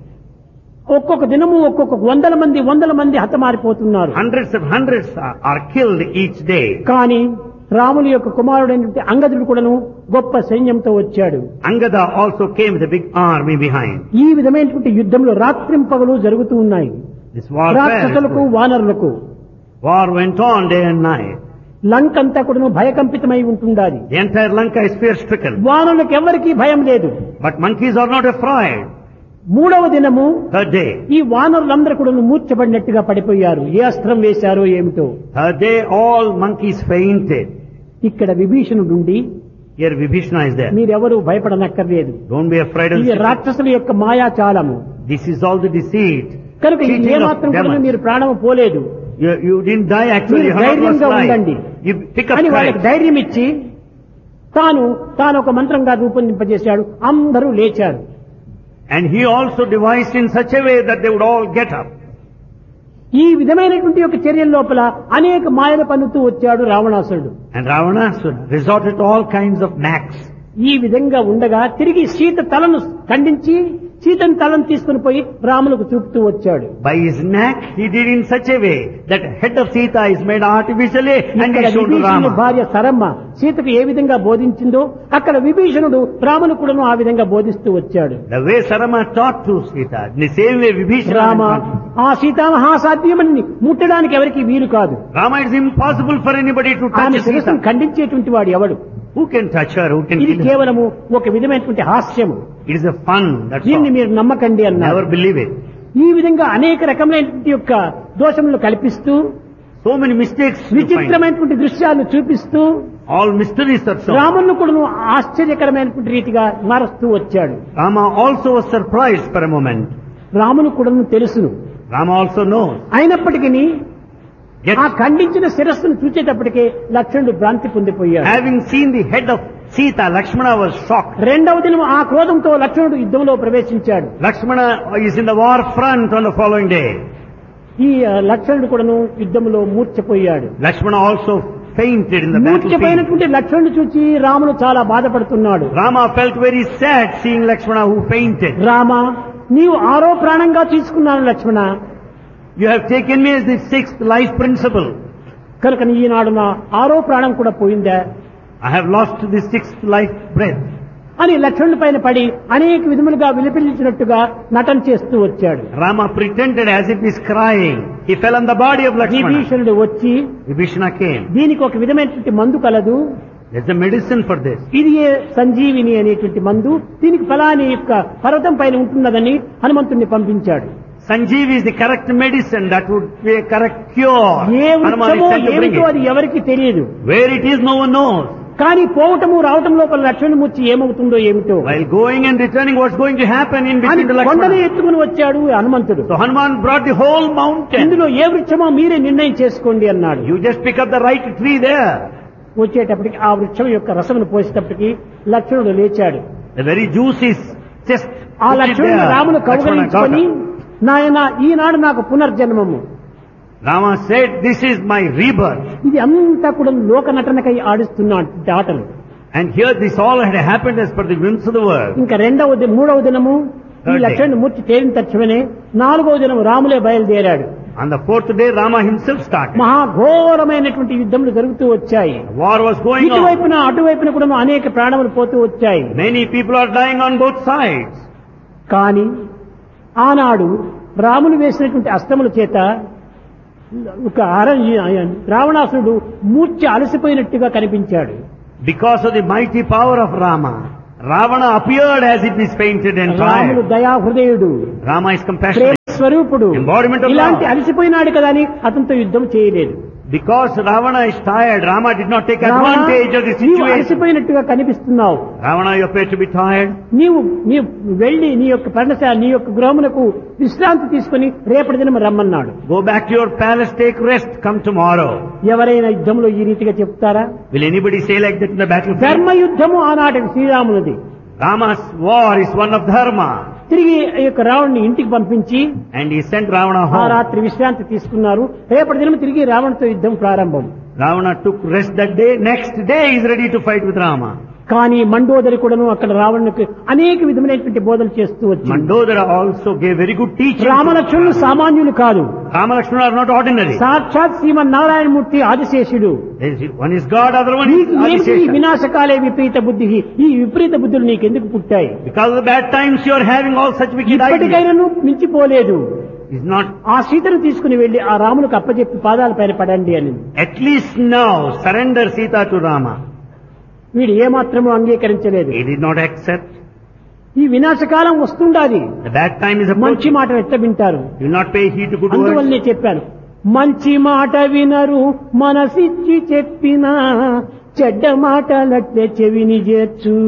Speaker 2: ఒక్కొక్క దినము ఒక్కొక్క వందల మంది హతమారిపోతున్నారు.
Speaker 1: Hundreds are killed each day.
Speaker 2: కానీ రాముని యొక్క కుమారుడైనటువంటి అంగదుడు కూడాను గొప్ప సైన్యంతో వచ్చాడు.
Speaker 1: Angada also came with a big army behind.
Speaker 2: ఈ విధమైనటువంటి యుద్ధంలో రాత్రింపగలు జరుగుతూ ఉన్నాయి.
Speaker 1: This war
Speaker 2: రాక్షసులకు వానరులకు.
Speaker 1: War went on day and night.
Speaker 2: లంకంతా కూడాను భయకంపితమై ఉంటుండాలి.
Speaker 1: The entire Lanka is fear-stricken.
Speaker 2: వానరులకు ఎవరికీ భయం లేదు.
Speaker 1: But monkeys are not afraid.
Speaker 2: 3వ దినము
Speaker 1: 3rd day.
Speaker 2: ఈ వానరులందరూ కూడా మూర్ఛపడినట్టుగా పడిపోయారు. ఏ అస్త్రం వేశారో ఏమిటో.
Speaker 1: 3rd day all monkeys fainted.
Speaker 2: ఇక్కడ విభీషణుడుండి
Speaker 1: Here Vibhishana is there.
Speaker 2: మీరెవరూ భయపడనక్కర్లేదు.
Speaker 1: Don't be afraid of
Speaker 2: ఇది
Speaker 1: this.
Speaker 2: రాక్షసుల యొక్క మాయాచాలము.
Speaker 1: This is all the deceit.
Speaker 2: కనుక ఇది
Speaker 1: Cheating of
Speaker 2: ఏమాత్రం కూడా
Speaker 1: demons.
Speaker 2: మీరు ప్రాణము పోలేదు
Speaker 1: You didn't die actually.
Speaker 2: మీరు
Speaker 1: You have not lost
Speaker 2: ధైర్యంగా
Speaker 1: life.
Speaker 2: ఉండండి
Speaker 1: You pick up
Speaker 2: అని వాళ్ళకి
Speaker 1: courage.
Speaker 2: ధైర్యం ఇచ్చి తాను ఒక మంత్రంగా రూపొందింపజేశాడు. అందరూ లేచారు.
Speaker 1: And he also devised in such a way that they would all get up.
Speaker 2: ఈ విధమైనటువంటి యొక్క చర్యల లోపల అనేక మాయలు పన్నుతూ వచ్చాడు రావణాసురుడు.
Speaker 1: And Ravana resorted to all kinds of knacks.
Speaker 2: ఈ విధంగా ఉండగా తిరిగి సీత తలను ఖండించి సీతను తలను తీసుకుని పోయి రాములకు చూపుతూ వచ్చాడు.
Speaker 1: By his knack, he did in such a way that head of Sita is made artificially and
Speaker 2: ఇక్కడ
Speaker 1: he showed to
Speaker 2: విభీషణుడి
Speaker 1: Rama.
Speaker 2: భార్య సరమ్మ సీతకు ఏ విధంగా బోధించిందో అక్కడ విభీషణుడు రామును కూడాను ఆ విధంగా బోధిస్తూ వచ్చాడు.
Speaker 1: The way Sarama taught to Sita, in the same way Vibhishana.
Speaker 2: Rama ఆ సీతామహాసాధ్యమని ముట్టడానికి ఎవరికి వీలు కాదు.
Speaker 1: Rama, it is impossible for anybody to
Speaker 2: ఆమె
Speaker 1: touch
Speaker 2: శిరస్సును
Speaker 1: Sita.
Speaker 2: ఖండించేటువంటి వాడు ఎవడు?
Speaker 1: Who can touch her? Who can
Speaker 2: ఇది
Speaker 1: kill her?
Speaker 2: కేవలము ఒక విధమైనటువంటి హాస్యము.
Speaker 1: It is a fun. That's
Speaker 2: దీన్ని
Speaker 1: all.
Speaker 2: మీరు నమ్మకండి అన్నారు.
Speaker 1: Never believe it.
Speaker 2: ఈ విధంగా అనేక రకమైనటువంటి యొక్క దోషములను కల్పిస్తూ
Speaker 1: So many mistakes you find.
Speaker 2: విచిత్రమైనటువంటి దృశ్యాలను చూపిస్తూ
Speaker 1: All mysteries are so.
Speaker 2: రామును కూడా ఆశ్చర్యకరమైనటువంటి రీతిగా మారుస్తూ వచ్చాడు.
Speaker 1: Rama also was surprised for a moment.
Speaker 2: రామును కూడా తెలుసును.
Speaker 1: Rama also knows.
Speaker 2: అయినప్పటికీ
Speaker 1: Yet,
Speaker 2: ఆ ఖండించిన శిరస్సును చూచేటప్పటికే లక్ష్మణుడు భ్రాంతి పొందిపోయాడు.
Speaker 1: having seen the head of Sita, Lakshmana was shocked.
Speaker 2: 2వ దినం ఆ క్రోధంతో లక్ష్మణుడు యుద్ధంలో ప్రవేశించాడు.
Speaker 1: Lakshmana is in the war front on the following day.
Speaker 2: ఈ లక్ష్మణుడు కూడాను యుద్ధంలో మూర్ఛపోయాడు.
Speaker 1: Lakshmana also fainted in the battlefield.
Speaker 2: మూర్ఛపోయినటువంటి లక్ష్మణుడు చూచి రాముడు చాలా బాధపడుతున్నాడు.
Speaker 1: Rama felt very sad seeing Lakshmana who fainted.
Speaker 2: Rama, నీవు 6వ ప్రాణంగా తీసుకున్నాను లక్ష్మణ.
Speaker 1: You have taken me as the 6th life principle.
Speaker 2: కనుక ఈనాడు నా 6వ ప్రాణం కూడా పోయిందా
Speaker 1: I have lost the 6th life breath.
Speaker 2: అని లక్ష్మణుడి పైన పడి అనేక విధములుగా విలపించినట్టుగా నటన చేస్తూ వచ్చాడు.
Speaker 1: Rama pretended as if he is crying. He fell on the body of Lakshmana.
Speaker 2: విభీషణుడు వచ్చి
Speaker 1: Vibhishana came.
Speaker 2: దీనికి ఒక విధమైనటువంటి మందు కలదు,
Speaker 1: There's a medicine for this.
Speaker 2: ఇది సంజీవిని అనేటువంటి మందు, దీనికి ఫలాని యొక్క పర్వతం పైన ఉంటున్నదని హనుమంతుడిని పంపించాడు.
Speaker 1: Sanjeevi is the correct medicine that would be a correct cure.
Speaker 2: A
Speaker 1: Hanuman is
Speaker 2: వృక్షమో
Speaker 1: sent to bring
Speaker 2: ఏమిటో
Speaker 1: it.
Speaker 2: అది ఎవరికి తెలియదు.
Speaker 1: Where it is, no one knows.
Speaker 2: కానీ పోవటము రావటం లోపల లక్ష్మణమూర్తి ఏమవుతుందో ఏమిటో.
Speaker 1: While going and returning, what's going to happen in
Speaker 2: అని
Speaker 1: between the
Speaker 2: కొండని
Speaker 1: Lakshmana?
Speaker 2: ఎత్తుకుని వచ్చాడు హనుమంతుడు.
Speaker 1: So Hanuman brought the whole mountain.
Speaker 2: ఇందులో ఏ వృక్షమో మీరే నిర్ణయం చేసుకోండి అన్నాడు.
Speaker 1: You just pick up the right tree there.
Speaker 2: వచ్చేటప్పటికి ఆ వృక్షం యొక్క రసమును పోసేటప్పటికి లక్ష్మణుడు లేచాడు.
Speaker 1: The very juice is just
Speaker 2: ఆ
Speaker 1: put it
Speaker 2: లక్ష్మణుడు
Speaker 1: there.
Speaker 2: రామును
Speaker 1: Lakshmana got
Speaker 2: కౌగలించుకొని,
Speaker 1: up.
Speaker 2: నాయన ఈనాడు నాకు పునర్జన్మము,
Speaker 1: Rama said, this is my rebirth.
Speaker 2: ఇది అంతా కూడా లోక నటనకై ఆడిస్తున్న ఆటలు.
Speaker 1: And here this all had happened as per the whims of the world.
Speaker 2: ఇంకా మూడవ దినము ఈ
Speaker 1: Third day.
Speaker 2: లక్ష్మణుడు మూర్తి తేలిన తక్షణమే 4వ దినము రాములే బయలుదేరాడు.
Speaker 1: On the 4th day, Rama himself started.
Speaker 2: మహాఘోరమైనటువంటి యుద్ధములు జరుగుతూ వచ్చాయి.
Speaker 1: War was going on.
Speaker 2: ఇటువైపున అటువైపున కూడా అనేక ప్రాణములు పోతూ వచ్చాయి.
Speaker 1: Many people are dying on both sides.
Speaker 2: కానీ ఆనాడు రాములు వేసినటువంటి అస్త్రముల చేత ఒక రావణాసురుడు మూర్ఛ అలసిపోయినట్టుగా కనిపించాడు.
Speaker 1: Because of the mighty power of Rama, Ravana appeared as if he's fainted and
Speaker 2: రాముడు
Speaker 1: tired.
Speaker 2: దయాహృదయుడు,
Speaker 1: Rama is
Speaker 2: Prema
Speaker 1: compassionate.
Speaker 2: స్వరూపుడు.
Speaker 1: Embodiment of
Speaker 2: ఇలాంటి
Speaker 1: love.
Speaker 2: అలసిపోయినాడు కదా అని అతనితో యుద్ధం చేయలేదు.
Speaker 1: Because Ravana is tired, Rama did not take
Speaker 2: Ravana,
Speaker 1: advantage of the
Speaker 2: నీవు
Speaker 1: situation.
Speaker 2: అలసిపోయినట్టుగా కనిపిస్తున్నావు,
Speaker 1: Ravana, you appear to be tired.
Speaker 2: నీవు వెళ్లి నీ యొక్క పర్ణశాల నీ యొక్క గృహమునకు విశ్రాంతి తీసుకుని రేపటి దినం రమ్మన్నాడు.
Speaker 1: Go back to your palace, take rest, come tomorrow.
Speaker 2: ఎవరైనా యుద్ధంలో ఈ రీతిగా చెప్తారా?
Speaker 1: Will anybody say like that in the battlefield?
Speaker 2: ధర్మ యుద్ధము ఆనాటి శ్రీరాములది.
Speaker 1: Rama's war is one of dharma.
Speaker 2: తిరిగి ఈ యొక్క రావణ్ణి ఇంటికి పంపించి
Speaker 1: And he sent Ravana
Speaker 2: ఆ
Speaker 1: home.
Speaker 2: రాత్రి విశ్రాంతి తీసుకున్నారు. రేపటి దినం తిరిగి రావణతో యుద్ధం ప్రారంభం.
Speaker 1: Ravana took rest that day. Next day he is ready to fight with Rama.
Speaker 2: కానీ మండోదరి కూడాను అక్కడ రావణునికి అనేక విధమైనటువంటి బోధలు చేస్తూ వచ్చింది.
Speaker 1: Mandodara also gave very good teaching.
Speaker 2: రామలక్ష్మణులు సామాన్యులు కాదు,
Speaker 1: Rama Lakshmana are not ordinary.
Speaker 2: సాక్షాత్ శ్రీమన్నారాయణమూర్తి ఆదిశేషుడు.
Speaker 1: One is God, other one is
Speaker 2: నీకు ఏమిటి ఈ
Speaker 1: Adishesha.
Speaker 2: వినాశకాలే విపరీత బుద్ధి, ఈ విపరీత బుద్ధులు నీకెందుకు పుట్టాయి?
Speaker 1: Because of the bad times you are having all such wicked ideas.
Speaker 2: ఇప్పటికైనా మించిపోలేదు.
Speaker 1: It's not.
Speaker 2: ఆ సీతను తీసుకుని వెళ్లి ఆ రాములకు అప్పచెప్పి పాదాల పైన పడండి అని.
Speaker 1: At least now surrender Sita to Rama.
Speaker 2: వీడు ఏమాత్రము అంగీకరించలేదు.
Speaker 1: He did not accept.
Speaker 2: ఈ వినాశకాలం వస్తుండాది,
Speaker 1: The bad time is
Speaker 2: మంచి
Speaker 1: approaching.
Speaker 2: మాట ఎట్ట వింటారు?
Speaker 1: You will not pay heed to good words.
Speaker 2: అందువల్లనే చెప్పాను, మంచి మాట వినరు మనసిచ్చి చెప్పినా, చెడ్డ మాటలట్లే చెవిని చేర్చు.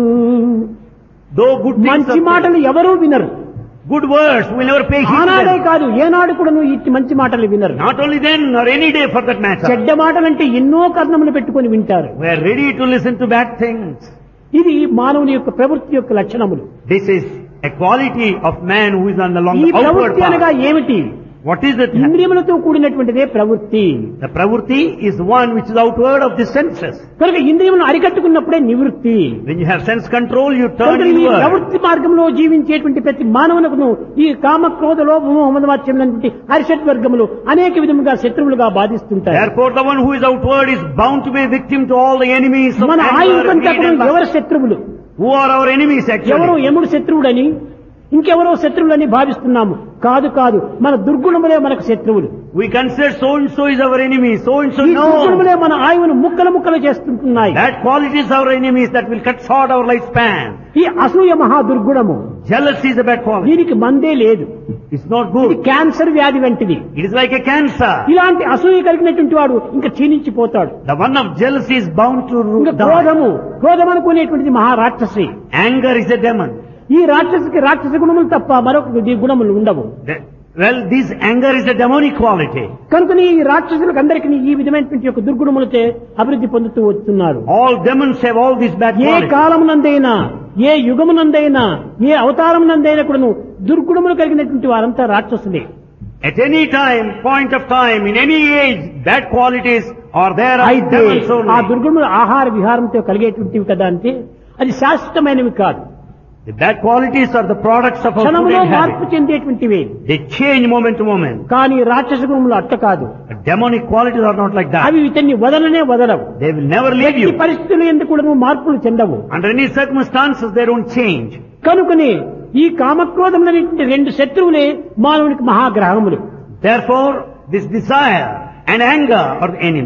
Speaker 1: Though good things
Speaker 2: మంచి
Speaker 1: are
Speaker 2: మాటలు ఎవరూ వినరు.
Speaker 1: good words, we will never pay heed to
Speaker 2: ఆనాడే
Speaker 1: them.
Speaker 2: కాదు ఏనాడు కూడా నువ్వు ఇట్టి మంచి మాటలు వినరు.
Speaker 1: Not only then, or any day for that matter.
Speaker 2: చెడ్డ మాటలంటే ఎన్నో కర్ణములు పెట్టుకొని వింటారు.
Speaker 1: We are ready to listen to bad things.
Speaker 2: ఇది మానవుని యొక్క ప్రవృత్తి యొక్క లక్షణములు.
Speaker 1: This is a quality of man who is on the long
Speaker 2: ఈ
Speaker 1: outward
Speaker 2: ప్రవృత్తి అనగా
Speaker 1: path.
Speaker 2: ఏమిటి?
Speaker 1: What is it?
Speaker 2: ఇంద్రియములతో కూడినటువంటిదే ప్రవృత్తి.
Speaker 1: The pravurti is one which is outward of the senses.
Speaker 2: కనుక ఇంద్రియములను అరికట్టుకున్నప్పుడే నివృత్తి.
Speaker 1: When you have sense control, you turn
Speaker 2: కనుక ఈ
Speaker 1: inward.
Speaker 2: ప్రవృత్తి మార్గంలో జీవించేటువంటి ప్రతి మానవునకును ఈ కామ క్రోధ లోభము మమదమాత్సర్యములంటి హరిషడ్ వర్గములు అనేక విధముగా శత్రువులుగా బాధిస్తుంటాయి.
Speaker 1: Therefore, the one who is outward is bound to be a victim to all the enemies of
Speaker 2: మన
Speaker 1: anger,
Speaker 2: ఆయుధంతా
Speaker 1: greed, and
Speaker 2: కూడా ఎవరు
Speaker 1: lust.
Speaker 2: శత్రువులు?
Speaker 1: Who are our enemies
Speaker 2: ఎవరో
Speaker 1: actually?
Speaker 2: యముడు శత్రువుడని, ఇంకెవరో శత్రువులని భావిస్తున్నాము. కాదు కాదు, మన దుర్గుణములే మనకు శత్రువులు.
Speaker 1: We consider so and so is our enemy, so and so
Speaker 2: ఈ
Speaker 1: no.
Speaker 2: దుర్గుణములే మన ఆయువును ముక్కలు ముక్కలు చేస్తుంటున్నాయి.
Speaker 1: That quality is our enemies that will cut short our lifespan.
Speaker 2: ఈ అసూయ మహా దుర్గుణము,
Speaker 1: Jealousy is a bad quality.
Speaker 2: దీనికి మందే లేదు.
Speaker 1: It's not
Speaker 2: ఇది
Speaker 1: good.
Speaker 2: క్యాన్సర్ వ్యాధి వంటిది.
Speaker 1: It is like a cancer.
Speaker 2: ఇలాంటి అసూయ కలిగినటువంటి వాడు ఇంకా క్షీణించిపోతాడు.
Speaker 1: The one of jealousy is bound to
Speaker 2: ఇంకా
Speaker 1: die.
Speaker 2: క్రోధం అనుకునేటువంటిది మహారాక్షసి.
Speaker 1: Anger is a demon.
Speaker 2: ఈ రాక్షసికి రాక్షస గుణములు తప్ప మరొక గుణములు ఉండవు.
Speaker 1: Well, this anger is a demonic quality.
Speaker 2: కనుకని ఈ రాక్షసులకు అందరికీ ఈ విధమైనటువంటి యొక్క దుర్గుణములతో అభివృద్ధి పొందుతూ వస్తున్నారు.
Speaker 1: All demons have all these bad
Speaker 2: A
Speaker 1: qualities.
Speaker 2: కాలమునందైనా, ఏ యుగమునందైనా, ఏ అవతారమునందైనా కూడాను దుర్గుణములు కలిగినటువంటి వారంతా రాక్షసులే.
Speaker 1: At any time, point of time, in any age, bad qualities are there as
Speaker 2: అయితే
Speaker 1: demons
Speaker 2: ఆ
Speaker 1: only.
Speaker 2: దుర్గుణములు ఆహార విహారంతో కలిగేటువంటివి కదా అంటే అది శాశ్వతమైనవి కాదు.
Speaker 1: The bad qualities are the products of our food
Speaker 2: క్షణములో
Speaker 1: and
Speaker 2: మార్పు
Speaker 1: habit.
Speaker 2: చెందేటువంటివి.
Speaker 1: They change moment to moment.
Speaker 2: కానీ రాక్షస గుణములు అట్ట కాదు.
Speaker 1: But demonic qualities are not like that.
Speaker 2: అవి ఇతన్ని వదలనే వదలవు.
Speaker 1: They will never leave
Speaker 2: ఈ
Speaker 1: you.
Speaker 2: పరిస్థితులు ఎందుకు కూడా మార్పులు చెందవు.
Speaker 1: Under any circumstances, they don't change.
Speaker 2: కనుకని ఈ కామక్రోధములనేటువంటి రెండు శత్రువులే మానవునికి మహాగ్రహములు.
Speaker 1: Therefore, this desire and anger are the enemies.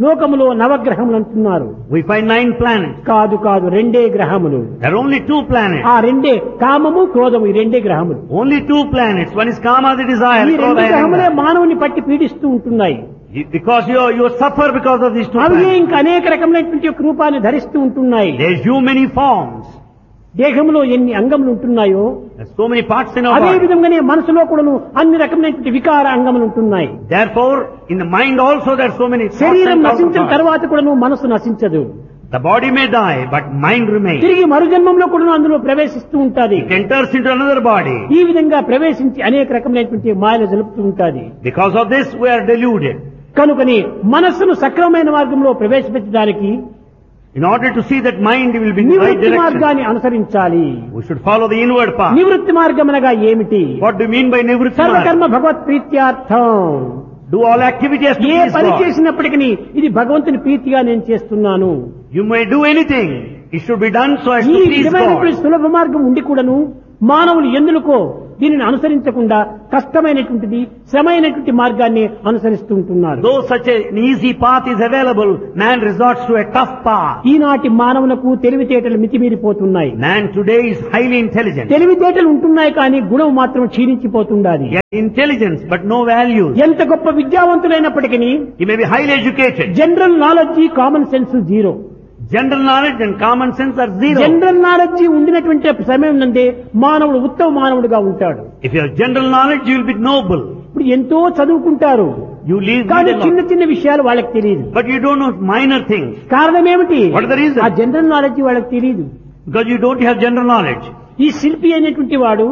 Speaker 2: లోకములో నవగ్రహములు అంటున్నారు.
Speaker 1: We find 9 planets.
Speaker 2: కాదు కాదు, రెండే గ్రహములు.
Speaker 1: There are only 2 planets.
Speaker 2: ఆ రెండే కామము క్రోధము, ఈ రెండే గ్రహములు.
Speaker 1: Only 2 planets. One is Kama, the desire.
Speaker 2: ఈ రెండు గ్రహములే మానవుని పట్టి పీడిస్తూ ఉంటున్నాయి.
Speaker 1: Because you suffer because of these 2
Speaker 2: అవి
Speaker 1: planets.
Speaker 2: ఇంకా అనేక రకమైనటువంటి ఒక రూపాన్ని ధరిస్తూ ఉంటున్నాయి.
Speaker 1: They assume many forms.
Speaker 2: దేహంలో ఎన్ని అంగములు ఉంటున్నాయో
Speaker 1: There's so many parts in our
Speaker 2: అదే
Speaker 1: body.
Speaker 2: విధంగానే మనసులో కూడాను అన్ని రకమైనటువంటి వికార అంగములు ఉంటున్నాయి.
Speaker 1: Therefore, in the mind also there are so many thoughts
Speaker 2: శరీరం
Speaker 1: and
Speaker 2: నశించిన
Speaker 1: counterparts.
Speaker 2: తర్వాత కూడాను మనసు నశించదు.
Speaker 1: The body may die, but mind remains.
Speaker 2: తిరిగి మరుజన్మంలో కూడాను అందులో ప్రవేశిస్తూ ఉంటాది.
Speaker 1: It enters into another body.
Speaker 2: ఈ విధంగా ప్రవేశించి అనేక రకమైనటువంటి మాయలు జరుపుతూ ఉంటాది.
Speaker 1: Because of this we are deluded.
Speaker 2: కనుకని మనస్సును సక్రమమైన మార్గంలో ప్రవేశపెట్టడానికి
Speaker 1: In order to see that mind will be in the right
Speaker 2: నివృత్తి
Speaker 1: direction,
Speaker 2: మార్గాన్ని అనుసరించాలి.
Speaker 1: we should follow the inward path.
Speaker 2: నివృత్తి మార్గం అనగా ఏమిటి?
Speaker 1: What do you mean by nivritti marga?
Speaker 2: సర్వకర్మ Bhagwat ప్రీత్యార్థం.
Speaker 1: Do all activities to
Speaker 2: A
Speaker 1: please
Speaker 2: పని
Speaker 1: God.
Speaker 2: చేసినప్పటికీ ఇది భగవంతుని ప్రీతిగా నేను చేస్తున్నాను.
Speaker 1: You may do anything. It should be done so as
Speaker 2: ఈ
Speaker 1: to please
Speaker 2: విధమైనటువంటి
Speaker 1: God.
Speaker 2: సులభ మార్గం ఉండి కూడాను మానవులు ఎందుకో దీనిని అనుసరించకుండా కష్టమైనటువంటిది శ్రమైనటువంటి మార్గాన్ని అనుసరిస్తూ ఉంటున్నారు.
Speaker 1: Though such an easy path is available, man resorts to a tough path.
Speaker 2: ఈనాటి మానవులకు తెలివితేటలు మితిమీరిపోతున్నాయి.
Speaker 1: Man today is highly intelligent.
Speaker 2: తెలివితేటలు ఉంటున్నాయి కానీ గుణం మాత్రం క్షీణించిపోతుండాలి.
Speaker 1: He has intelligence but no values.
Speaker 2: ఎంత గొప్ప విద్యావంతులైనప్పటికీ
Speaker 1: He may be highly educated.
Speaker 2: General knowledge, common sense zero.
Speaker 1: General knowledge and common sense are zero.
Speaker 2: General knowledge ఉండినటువంటి సమయం నందే మానవుడు ఉత్తమ మానవుడిగా ఉంటాడు.
Speaker 1: If you have general knowledge, you will be noble.
Speaker 2: ఇప్పుడు ఎంతో చదువుకుంటారు
Speaker 1: You leave
Speaker 2: కానీ
Speaker 1: a lot.
Speaker 2: చిన్న చిన్న విషయాలు వాళ్ళకి తెలియదు.
Speaker 1: But you don't know minor things.
Speaker 2: కారణం ఏమిటి?
Speaker 1: What is the reason?
Speaker 2: ఆ జనరల్ నాలెడ్జ్ వాళ్ళకి తెలియదు.
Speaker 1: Because you don't have general knowledge.
Speaker 2: ఈ శిల్పి అయినటువంటి వాడు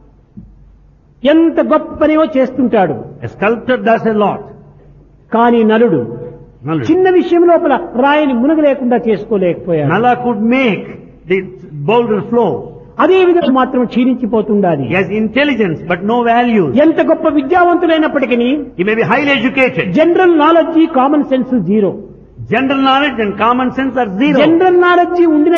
Speaker 2: ఎంత గొప్ప పనియో చేస్తుంటాడు.
Speaker 1: A sculptor does a lot.
Speaker 2: కానీ నలుడు
Speaker 1: Knowledge.
Speaker 2: చిన్న విషయం లోపల రాయిని మునగలేకుండా చేసుకోలేకపోయాడు.
Speaker 1: Nala could make the boulder flow.
Speaker 2: అదే విధంగా మాత్రం క్షీణించిపోతుండాలి.
Speaker 1: He has intelligence but no values.
Speaker 2: ఎంత గొప్ప విద్యావంతులైనప్పటికీ
Speaker 1: He may be highly educated.
Speaker 2: General knowledge, common sense zero.
Speaker 1: General knowledge and common sense are zero.
Speaker 2: General knowledge ఉండిన